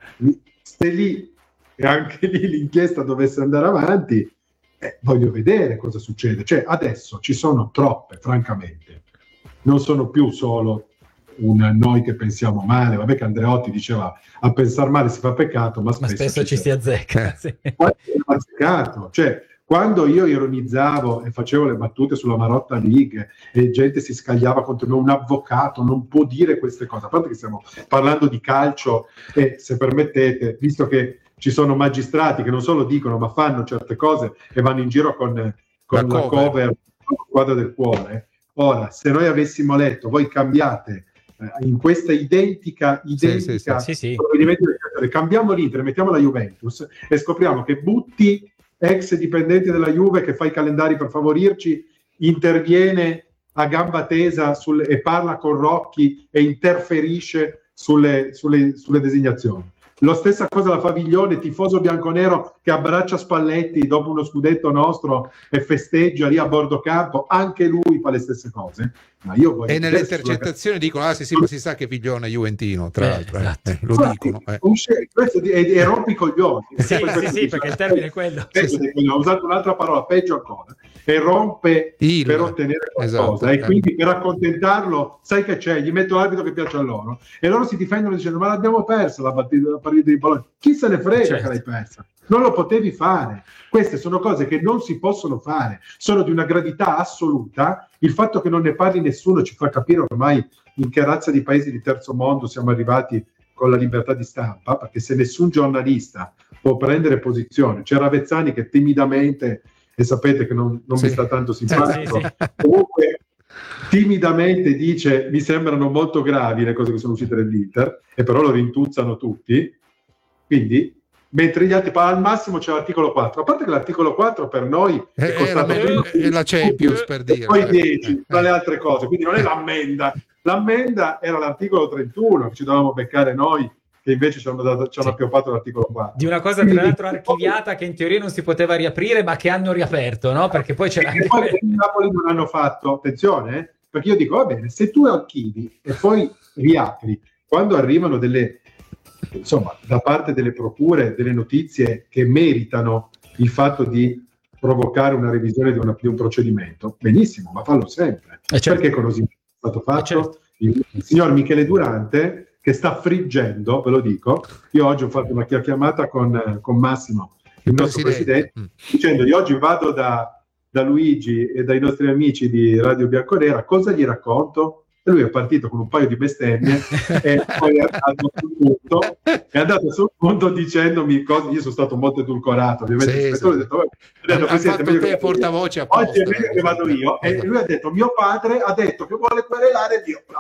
se lì e anche lì l'inchiesta dovesse andare avanti, Eh, voglio vedere cosa succede. Cioè adesso ci sono troppe, francamente, non sono più solo un noi che pensiamo male. Vabbè che Andreotti diceva a pensare male si fa peccato, ma spesso, ma spesso ci, ci si azzecca. Sì. Azzeccato. Cioè quando io ironizzavo e facevo le battute sulla Marotta League e gente si scagliava contro me, un avvocato non può dire queste cose, a parte che stiamo parlando di calcio e se permettete, visto che ci sono magistrati che non solo dicono ma fanno certe cose e vanno in giro con, con la, la cover, cover con la squadra del cuore. Ora, se noi avessimo letto, voi cambiate eh, in questa identica identica sì, sì, sì, provvedimento sì. Cambiamo l'Inter, mettiamo la Juventus e scopriamo che Butti, ex dipendente della Juve che fa i calendari per favorirci, interviene a gamba tesa sul, e parla con Rocchi e interferisce sulle, sulle, sulle designazioni. Lo stessa cosa la fa Viglione, tifoso bianconero che abbraccia Spalletti dopo uno scudetto nostro e festeggia lì a bordo campo, anche lui fa le stesse cose. Ma io voglio e nelle intercettazioni sulla... dicono, ah sì sì, ma si sa che Viglione è juventino, tra eh, l'altro, esatto. eh, lo Infatti, dicono. Eh. Questo è, è, è rompi coglioni. Sì, sì, sì, perché il termine è quello. Sì, sì. Ho usato un'altra parola, peggio ancora. E rompe il, per ottenere qualcosa. Esatto, e quindi eh. per accontentarlo, sai che c'è, gli metto l'arbitro che piace a loro. E loro si difendono dicendo, ma l'abbiamo persa la partita, la partita di Bologna. Chi se ne frega certo. che l'hai persa? Non lo potevi fare. Queste sono cose che non si possono fare, sono di una gravità assoluta. Il fatto che non ne parli nessuno ci fa capire ormai in che razza di paesi di terzo mondo siamo arrivati con la libertà di stampa, perché se nessun giornalista può prendere posizione, c'era Vezzani che timidamente, e sapete che non, non sì. mi sta tanto simpatico, sì, sì. comunque timidamente dice mi sembrano molto gravi le cose che sono uscite dall'Inter, e però lo rintuzzano tutti, quindi mentre gli altri al massimo c'è l'articolo quattro, a parte che l'articolo quattro per noi è, è costato è la, è la Champions per dire, poi dieci tra le altre cose, quindi non è l'ammenda, l'ammenda era l'articolo trentuno che ci dovevamo beccare noi, che invece ci hanno, dato, ci hanno sì. appioppato l'articolo quattro di una cosa tra l'altro archiviata che in teoria non si poteva riaprire ma che hanno riaperto, no? Perché poi c'era anche poi in Napoli non hanno fatto, attenzione eh? perché io dico va bene, se tu archivi e poi riapri, quando arrivano delle insomma, da parte delle procure, delle notizie che meritano il fatto di provocare una revisione di, una, di un procedimento, benissimo, ma fallo sempre. Eh certo. Perché così è stato fatto? Eh certo. il, il signor Michele Durante, che sta friggendo, ve lo dico, io oggi ho fatto una chiacchierata con, con Massimo, il, il nostro presidente, presidente mm. dicendogli oggi vado da, da Luigi e dai nostri amici di Radio Bianconera, cosa gli racconto? E lui è partito con un paio di bestemmie e poi è andato sul punto, è andato sul punto dicendomi cose. Io sono stato molto edulcorato, ovviamente. Sì, sì. Ho detto, ho detto, ha fatto te che portavoce apposta. Oggi è meglio che vado io. E lui ha detto, mio padre ha detto che vuole querelare Dio.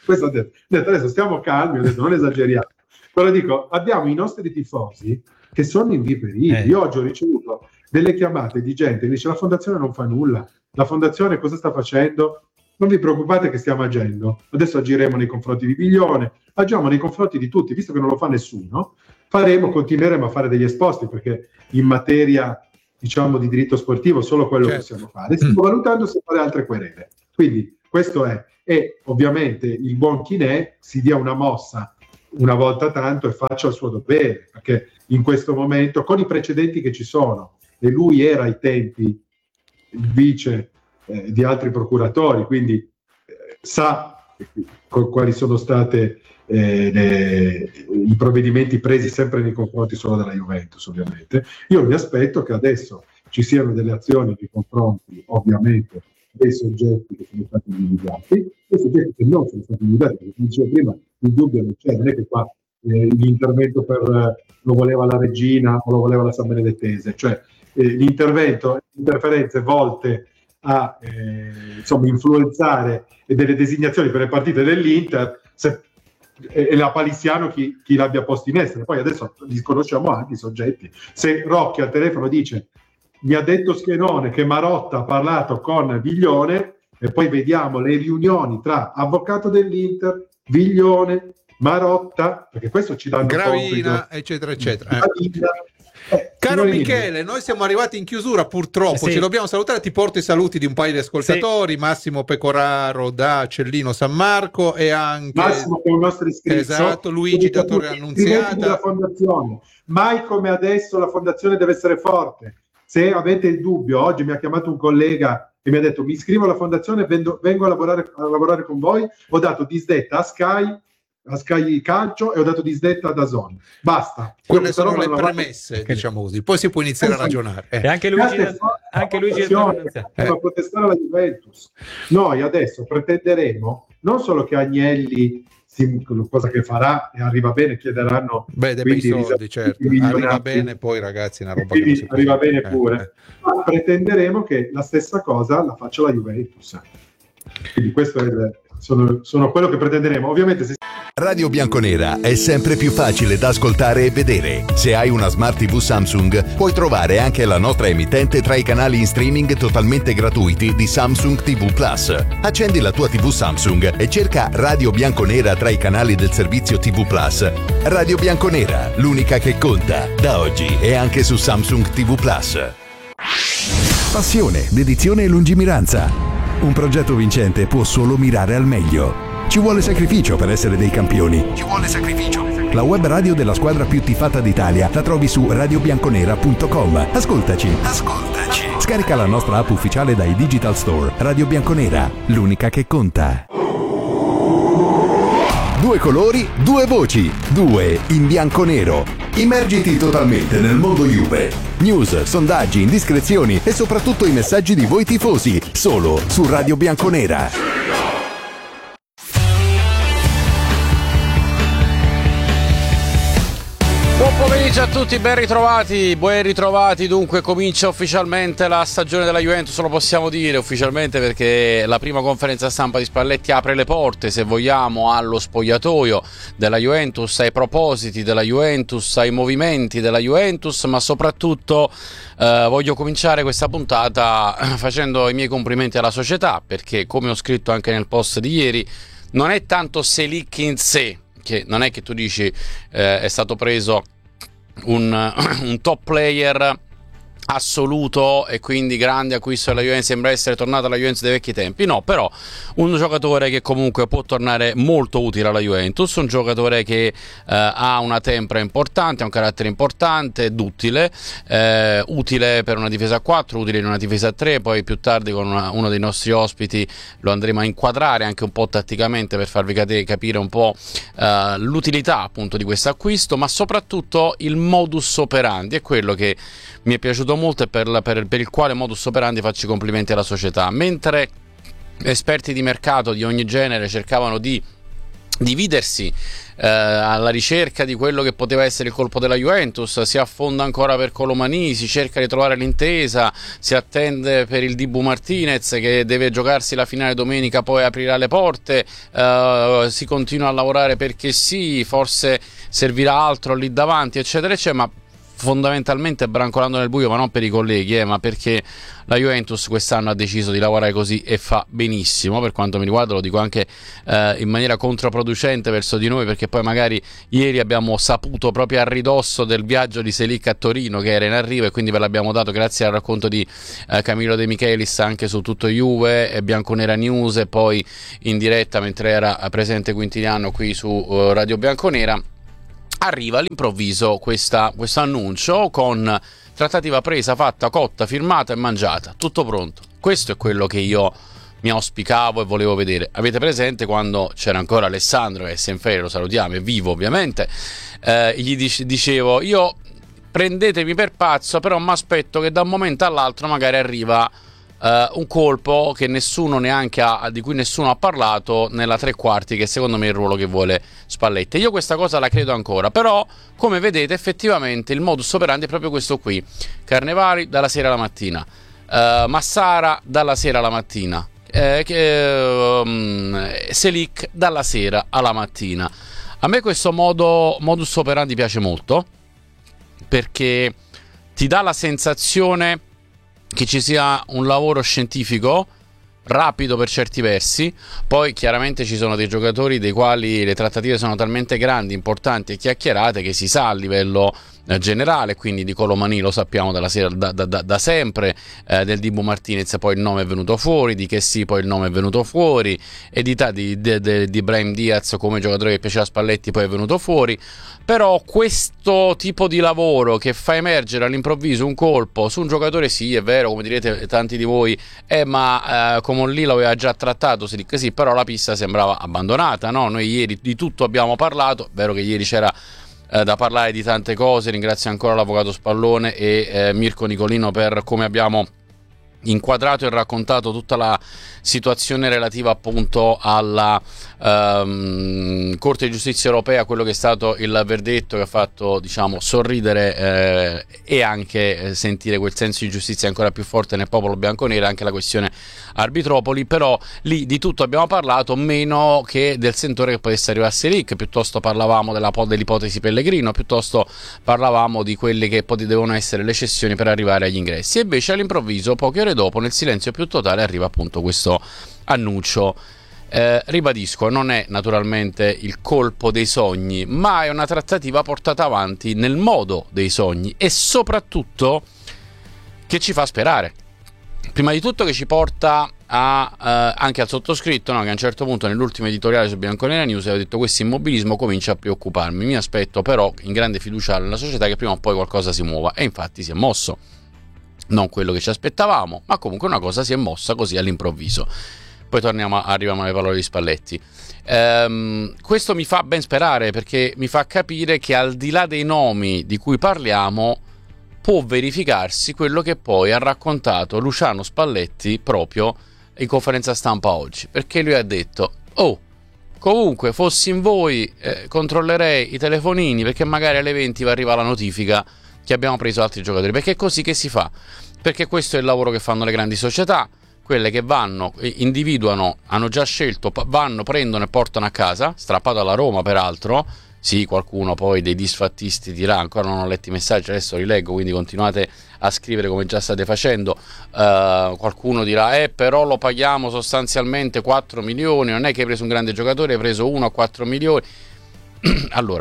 Questo ho detto. Ho detto adesso stiamo calmi, ho detto non esageriamo. Però dico, abbiamo i nostri tifosi che sono inviperiti. Eh. Io oggi ho ricevuto delle chiamate di gente che dice la fondazione non fa nulla, la fondazione cosa sta facendo? Non vi preoccupate che stiamo agendo, adesso agiremo nei confronti di Viglione, agiamo nei confronti di tutti, visto che non lo fa nessuno, faremo, continueremo a fare degli esposti, perché in materia, diciamo, di diritto sportivo solo quello certo. possiamo fare, stiamo mm. valutando se fare altre querele, quindi questo è, e ovviamente il buon Chinè si dia una mossa una volta tanto e faccia il suo dovere, perché in questo momento, con i precedenti che ci sono, e lui era ai tempi il vice eh, di altri procuratori, quindi eh, sa co- quali sono state eh, le, i provvedimenti presi sempre nei confronti solo della Juventus, ovviamente. Io mi aspetto che adesso ci siano delle azioni nei confronti, ovviamente, dei soggetti che sono stati individuati, dei soggetti che non sono stati individuati, perché come dicevo prima, il dubbio non c'è, non è che qua eh, l'intervento per eh, lo voleva la regina o lo voleva la San Benedettese, cioè eh, l'intervento, interferenze volte a eh, insomma influenzare delle designazioni per le partite dell'Inter, se, e, e la Palissiano chi, chi l'abbia posto in essere. Poi adesso li conosciamo anche i soggetti. Se Rocchi al telefono dice mi ha detto Schenone che Marotta ha parlato con Viglione, e poi vediamo le riunioni tra avvocato dell'Inter, Viglione, Marotta, perché questo ci danno Gravina, compito, eccetera, eccetera. Gravina. Eh, Caro Michele, noi siamo arrivati in chiusura purtroppo, sì. Ci dobbiamo salutare, ti porto i saluti di un paio di ascoltatori, sì. Massimo Pecoraro da Cellino San Marco e anche Massimo che è un nostro iscritto, esatto, Luigi da Torre Annunziata. La fondazione. Mai come adesso la fondazione deve essere forte. Se avete il dubbio, oggi mi ha chiamato un collega e mi ha detto mi iscrivo alla fondazione, vengo, vengo a, lavorare, a lavorare con voi, ho dato disdetta a Sky, a Sky Calcio e ho dato disdetta a DAZN. Basta. Quelle sono le premesse, va... diciamo così. Poi si può iniziare a ragionare. Eh. E anche Luigi, anche Luigi eh. per protestare alla Juventus. Noi adesso pretenderemo non solo che Agnelli, cosa che farà e arriva bene, chiederanno beh dei bei soldi, certo, arriva bene, poi ragazzi una roba che non si può arriva bene pure, eh. ma pretenderemo che la stessa cosa la faccia la Juventus, quindi questo è il, sono, sono quello che pretenderemo. Ovviamente se... Radio Bianconera è sempre più facile da ascoltare e vedere. Se hai una Smart tivù Samsung puoi trovare anche la nostra emittente tra i canali in streaming totalmente gratuiti di Samsung tivù Plus. Accendi la tua tivù Samsung e cerca Radio Bianconera tra i canali del servizio tivù Plus. Radio Bianconera, l'unica che conta, da oggi e anche su Samsung tivù Plus. Passione, dedizione e lungimiranza. Un progetto vincente può solo mirare al meglio. Ci vuole sacrificio per essere dei campioni. Ci vuole sacrificio. La web radio della squadra più tifata d'Italia la trovi su radio bianconera punto com. Ascoltaci. Ascoltaci. Scarica la nostra app ufficiale dai Digital Store. Radio Bianconera, l'unica che conta. Due colori, due voci, due in bianco-nero. Immergiti totalmente nel mondo Juve. News, sondaggi, indiscrezioni e soprattutto i messaggi di voi tifosi, solo su Radio Bianconera. Buon pomeriggio a tutti, ben ritrovati, ben ritrovati. Dunque comincia ufficialmente la stagione della Juventus, lo possiamo dire ufficialmente perché la prima conferenza stampa di Spalletti apre le porte, se vogliamo, allo spogliatoio della Juventus, ai propositi della Juventus, ai movimenti della Juventus, ma soprattutto eh, voglio cominciare questa puntata facendo i miei complimenti alla società, perché come ho scritto anche nel post di ieri, non è tanto Selic in sé, che non è che tu dici eh, è stato preso un, un top player assoluto e quindi grande acquisto della Juventus, sembra essere tornata alla Juventus dei vecchi tempi, no, però un giocatore che comunque può tornare molto utile alla Juventus, un giocatore che eh, ha una tempra importante, ha un carattere importante ed utile, eh, utile per una difesa a quattro, utile in una difesa a tre, poi più tardi con una, uno dei nostri ospiti lo andremo a inquadrare anche un po' tatticamente per farvi cate- capire un po' eh, l'utilità appunto di questo acquisto, ma soprattutto il modus operandi è quello che mi è piaciuto molto e per, la, per, per il quale modus operandi faccio i complimenti alla società. Mentre esperti di mercato di ogni genere cercavano di dividersi eh, alla ricerca di quello che poteva essere il colpo della Juventus, si affonda ancora per Colomani, si cerca di trovare l'intesa, si attende per il Dibu Martinez che deve giocarsi la finale domenica, poi aprirà le porte, eh, si continua a lavorare perché sì, forse servirà altro lì davanti, eccetera eccetera, ma fondamentalmente brancolando nel buio, ma non per i colleghi, eh, ma perché la Juventus quest'anno ha deciso di lavorare così e fa benissimo. Per quanto mi riguarda lo dico anche eh, in maniera controproducente verso di noi, perché poi magari ieri abbiamo saputo proprio a ridosso del viaggio di Selic a Torino che era in arrivo, e quindi ve l'abbiamo dato grazie al racconto di eh, Camillo De Michelis anche su Tutto Juve e Bianconera News, e poi in diretta mentre era presente Quintiliano qui su uh, Radio Bianconera. Arriva all'improvviso questo annuncio con trattativa presa, fatta, cotta, firmata e mangiata, tutto pronto. Questo è quello che io mi auspicavo e volevo vedere. Avete presente quando c'era ancora Alessandro, che è in ferie, lo salutiamo, è vivo ovviamente, eh, gli dicevo io prendetemi per pazzo, però mi aspetto che da un momento all'altro magari arriva Uh, un colpo che nessuno neanche ha, di cui nessuno ha parlato nella tre quarti, che secondo me è il ruolo che vuole Spalletti. Io questa cosa la credo ancora, però come vedete effettivamente il modus operandi è proprio questo qui: Carnevali dalla sera alla mattina, uh, Massara dalla sera alla mattina, eh, che, um, Selic dalla sera alla mattina. A me questo modo, modus operandi piace molto, perché ti dà la sensazione che ci sia un lavoro scientifico rapido per certi versi. Poi chiaramente ci sono dei giocatori dei quali le trattative sono talmente grandi, importanti e chiacchierate che si sa a livello eh, generale, quindi di Colomani lo sappiamo dalla sera, da, da, da sempre, eh, del Dibu Martinez poi il nome è venuto fuori, di Kessi poi il nome è venuto fuori, e di, di, di, di, di Brahim Diaz come giocatore che piaceva a Spalletti poi è venuto fuori. Però questo tipo di lavoro che fa emergere all'improvviso un colpo su un giocatore, sì è vero, come direte tanti di voi, eh, ma eh, come lì l'aveva già trattato, sì, sì, però la pista sembrava abbandonata, no? Noi ieri di tutto abbiamo parlato, è vero che ieri c'era eh, da parlare di tante cose, ringrazio ancora l'avvocato Spallone e eh, Mirko Nicolino per come abbiamo inquadrato e raccontato tutta la situazione relativa appunto alla um, Corte di Giustizia Europea, quello che è stato il verdetto che ha fatto, diciamo, sorridere eh, e anche eh, sentire quel senso di giustizia ancora più forte nel popolo bianconero, anche la questione arbitropoli. Però lì di tutto abbiamo parlato, meno che del sentore che potesse arrivare a Selic. Piuttosto parlavamo della, dell'ipotesi Pellegrino, piuttosto parlavamo di quelle che devono essere le cessioni per arrivare agli ingressi, e invece all'improvviso, poche ore dopo, nel silenzio più totale, arriva appunto questo annuncio. Eh, ribadisco, non è naturalmente il colpo dei sogni, ma è una trattativa portata avanti nel modo dei sogni, e soprattutto che ci fa sperare. Prima di tutto che ci porta a, eh, anche al sottoscritto, no? Che a un certo punto nell'ultimo editoriale su Bianconera News aveva detto: questo immobilismo comincia a preoccuparmi, mi aspetto però in grande fiducia nella società che prima o poi qualcosa si muova, e infatti si è mosso. Non quello che ci aspettavamo, ma comunque una cosa si è mossa così all'improvviso. Poi torniamo, arriviamo alle parole di Spalletti. Ehm, questo mi fa ben sperare, perché mi fa capire che al di là dei nomi di cui parliamo può verificarsi quello che poi ha raccontato Luciano Spalletti proprio in conferenza stampa oggi, perché lui ha detto: oh, comunque fossi in voi eh, controllerei i telefonini, perché magari alle venti va arriva la notifica che abbiamo preso altri giocatori, perché è così che si fa, perché questo è il lavoro che fanno le grandi società, quelle che vanno, individuano, hanno già scelto, vanno, prendono e portano a casa, strappato alla Roma peraltro. Sì, qualcuno poi dei disfattisti dirà: ancora non ho letto i messaggi, adesso li leggo, quindi continuate a scrivere come già state facendo. Uh, qualcuno dirà: eh però lo paghiamo sostanzialmente quattro milioni, non è che hai preso un grande giocatore, hai preso uno a quattro milioni. Allora,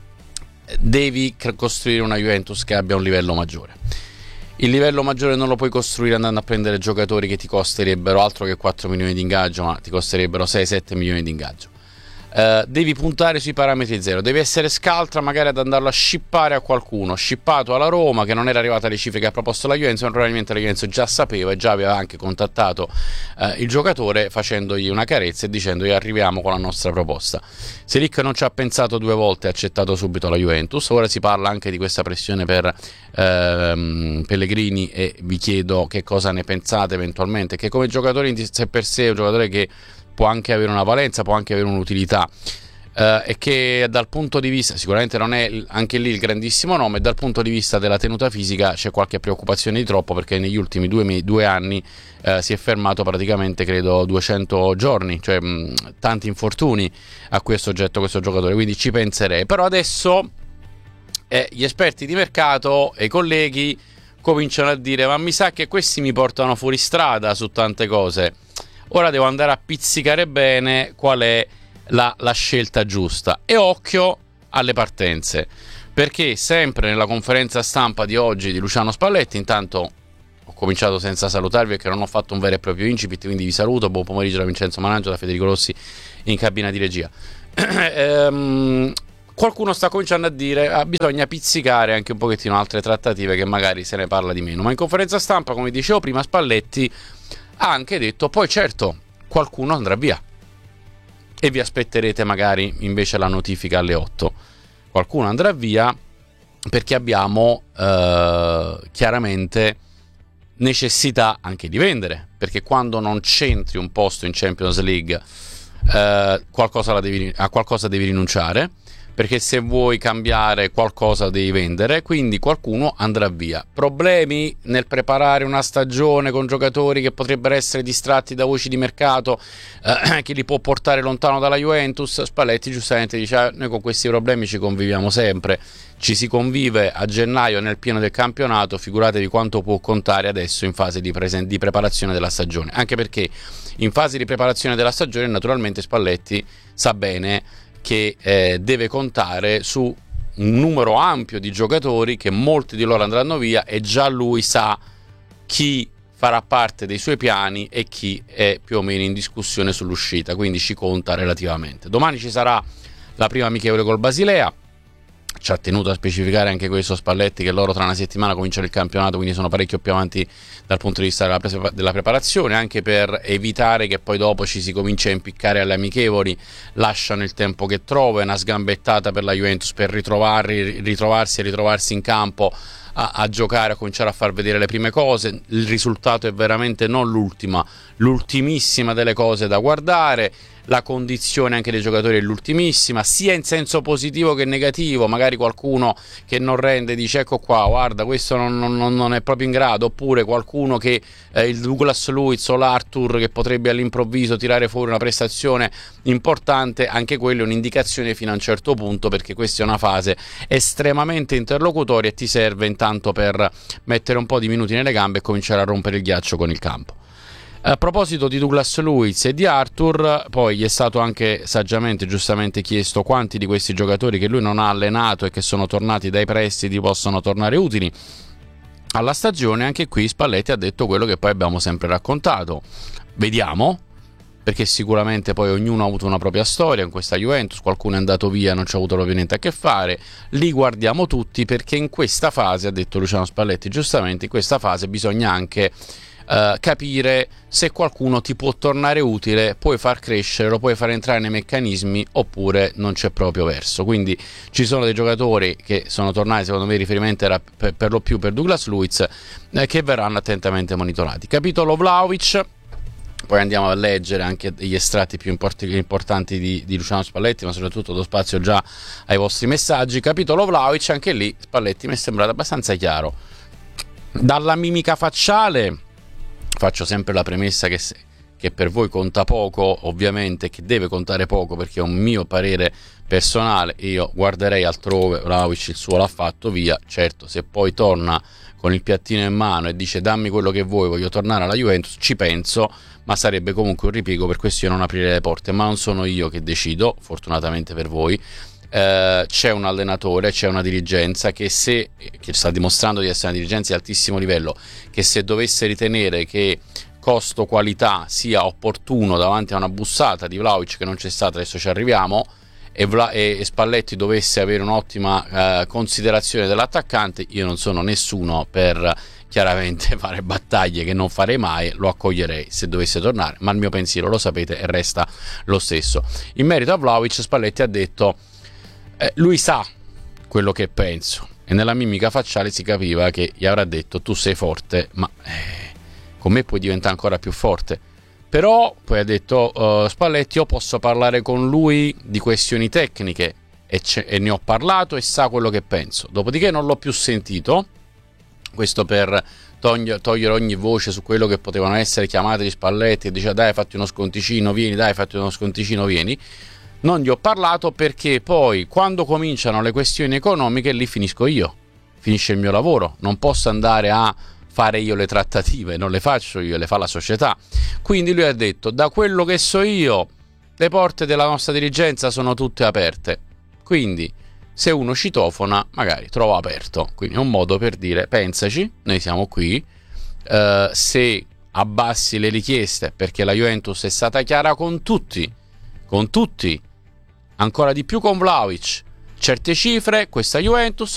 devi costruire una Juventus che abbia un livello maggiore. Il livello maggiore non lo puoi costruire andando a prendere giocatori che ti costerebbero altro che quattro milioni di ingaggio, ma ti costerebbero sei sette milioni di ingaggio. Uh, devi puntare sui parametri zero, devi essere scaltra magari ad andarlo a shippare a qualcuno, shippato alla Roma, che non era arrivata alle cifre che ha proposto la Juventus, ma probabilmente la Juventus già sapeva e già aveva anche contattato uh, il giocatore, facendogli una carezza e dicendogli: arriviamo con la nostra proposta. Selic non ci ha pensato due volte, ha accettato subito la Juventus. Ora si parla anche di questa pressione per uh, Pellegrini, e vi chiedo che cosa ne pensate eventualmente, che come giocatore in sé per sé è un giocatore che può anche avere una valenza, può anche avere un'utilità. eh, e che dal punto di vista, sicuramente non è anche lì il grandissimo nome, dal punto di vista della tenuta fisica c'è qualche preoccupazione di troppo, perché negli ultimi due, due anni eh, si è fermato praticamente credo duecento giorni, cioè mh, tanti infortuni a cui è soggetto questo giocatore, quindi ci penserei. Però adesso eh, gli esperti di mercato e i colleghi cominciano a dire: ma mi sa che questi mi portano fuori strada su tante cose, ora devo andare a pizzicare bene qual è la, la scelta giusta. E occhio alle partenze, perché sempre nella conferenza stampa di oggi di Luciano Spalletti, intanto ho cominciato senza salutarvi perché non ho fatto un vero e proprio incipit, quindi vi saluto, buon pomeriggio da Vincenzo Manangio, da Federico Rossi in cabina di regia. ehm, qualcuno sta cominciando a dire ah, bisogna pizzicare anche un pochettino altre trattative, che magari se ne parla di meno, ma in conferenza stampa, come dicevo prima, Spalletti ha anche detto: poi certo qualcuno andrà via e vi aspetterete magari invece la notifica alle otto. Qualcuno andrà via perché abbiamo eh, chiaramente necessità anche di vendere, perché quando non c'entri un posto in Champions League eh, qualcosa la devi, a qualcosa devi rinunciare, perché se vuoi cambiare qualcosa devi vendere, quindi qualcuno andrà via. Problemi nel preparare una stagione con giocatori che potrebbero essere distratti da voci di mercato eh, che li può portare lontano dalla Juventus? Spalletti giustamente dice: ah, noi con questi problemi ci conviviamo sempre, ci si convive a gennaio nel pieno del campionato, figuratevi quanto può contare adesso in fase di, presen- di preparazione della stagione, anche perché in fase di preparazione della stagione naturalmente Spalletti sa bene che eh, deve contare su un numero ampio di giocatori, che molti di loro andranno via, e già lui sa chi farà parte dei suoi piani e chi è più o meno in discussione sull'uscita, quindi ci conta relativamente. Domani ci sarà la prima amichevole col Basilea. Ci ha tenuto a specificare anche questo Spalletti, che loro tra una settimana cominciano il campionato, quindi sono parecchio più avanti dal punto di vista della, pre- della preparazione, anche per evitare che poi dopo ci si cominci a impiccare alle amichevoli, lasciano il tempo che trova, è una sgambettata per la Juventus per ritrovarsi, ritrovarsi e ritrovarsi in campo a, a giocare, a cominciare a far vedere le prime cose. Il risultato è veramente non l'ultima, l'ultimissima delle cose da guardare. La condizione anche dei giocatori è l'ultimissima, sia in senso positivo che negativo. Magari qualcuno che non rende dice: ecco qua, guarda, questo non, non, non è proprio in grado, oppure qualcuno che eh, il Douglas Luiz o l'Arthur che potrebbe all'improvviso tirare fuori una prestazione importante. Anche quello è un'indicazione fino a un certo punto, perché questa è una fase estremamente interlocutoria e ti serve intanto per mettere un po' di minuti nelle gambe e cominciare a rompere il ghiaccio con il campo. A proposito di Douglas Luiz e di Arthur, poi gli è stato anche saggiamente, giustamente chiesto quanti di questi giocatori che lui non ha allenato e che sono tornati dai prestiti possono tornare utili alla stagione. Anche qui Spalletti ha detto quello che poi abbiamo sempre raccontato: vediamo, perché sicuramente poi ognuno ha avuto una propria storia in questa Juventus, qualcuno è andato via e non ci ha avuto proprio niente a che fare, li guardiamo tutti, perché in questa fase, ha detto Luciano Spalletti giustamente, in questa fase bisogna anche Uh, capire se qualcuno ti può tornare utile, puoi far crescere, lo puoi far entrare nei meccanismi, oppure non c'è proprio verso. Quindi ci sono dei giocatori che sono tornati, secondo me il riferimento era per, per lo più per Douglas Luiz, eh, che verranno attentamente monitorati. Capitolo Vlahovic, poi andiamo a leggere anche gli estratti più import- importanti di, di Luciano Spalletti, ma soprattutto do spazio già ai vostri messaggi. Capitolo Vlahovic, anche lì Spalletti mi è sembrato abbastanza chiaro. Dalla mimica facciale faccio sempre la premessa che, se, che per voi conta poco, ovviamente, che deve contare poco, perché è un mio parere personale. Io guarderei altrove, Vlahovic il suo l'ha fatto, via. Certo, se poi torna con il piattino in mano e dice dammi quello che vuoi, voglio tornare alla Juventus, ci penso, ma sarebbe comunque un ripiego, per questo io non aprire le porte. Ma non sono io che decido, fortunatamente per voi. Uh, c'è un allenatore, c'è una dirigenza che se che sta dimostrando di essere una dirigenza di altissimo livello, che se dovesse ritenere che costo qualità sia opportuno davanti a una bussata di Vlahovic che non c'è stata, adesso ci arriviamo, e, Vla- e Spalletti dovesse avere un'ottima uh, considerazione dell'attaccante, io non sono nessuno per chiaramente fare battaglie che non farei mai, lo accoglierei se dovesse tornare, ma il mio pensiero lo sapete e resta lo stesso. In merito a Vlahovic, Spalletti ha detto Eh, lui sa quello che penso, e nella mimica facciale si capiva che gli avrà detto tu sei forte, ma eh, con me puoi diventare ancora più forte. Però poi ha detto uh, Spalletti, io posso parlare con lui di questioni tecniche e, e ne ho parlato e sa quello che penso. Dopodiché non l'ho più sentito, questo per togli- togliere ogni voce su quello che potevano essere chiamate di Spalletti e diceva dai fatti uno sconticino, vieni, dai fatti uno sconticino, vieni. Non gli ho parlato perché poi quando cominciano le questioni economiche lì finisco io, finisce il mio lavoro, non posso andare a fare io le trattative, non le faccio io, le fa la società. Quindi lui ha detto, da quello che so io, le porte della nostra dirigenza sono tutte aperte, quindi se uno citofona magari trova aperto, quindi è un modo per dire pensaci, noi siamo qui, uh, se abbassi le richieste, perché la Juventus è stata chiara con tutti, con tutti, ancora di più con Vlahovic, certe cifre, questa Juventus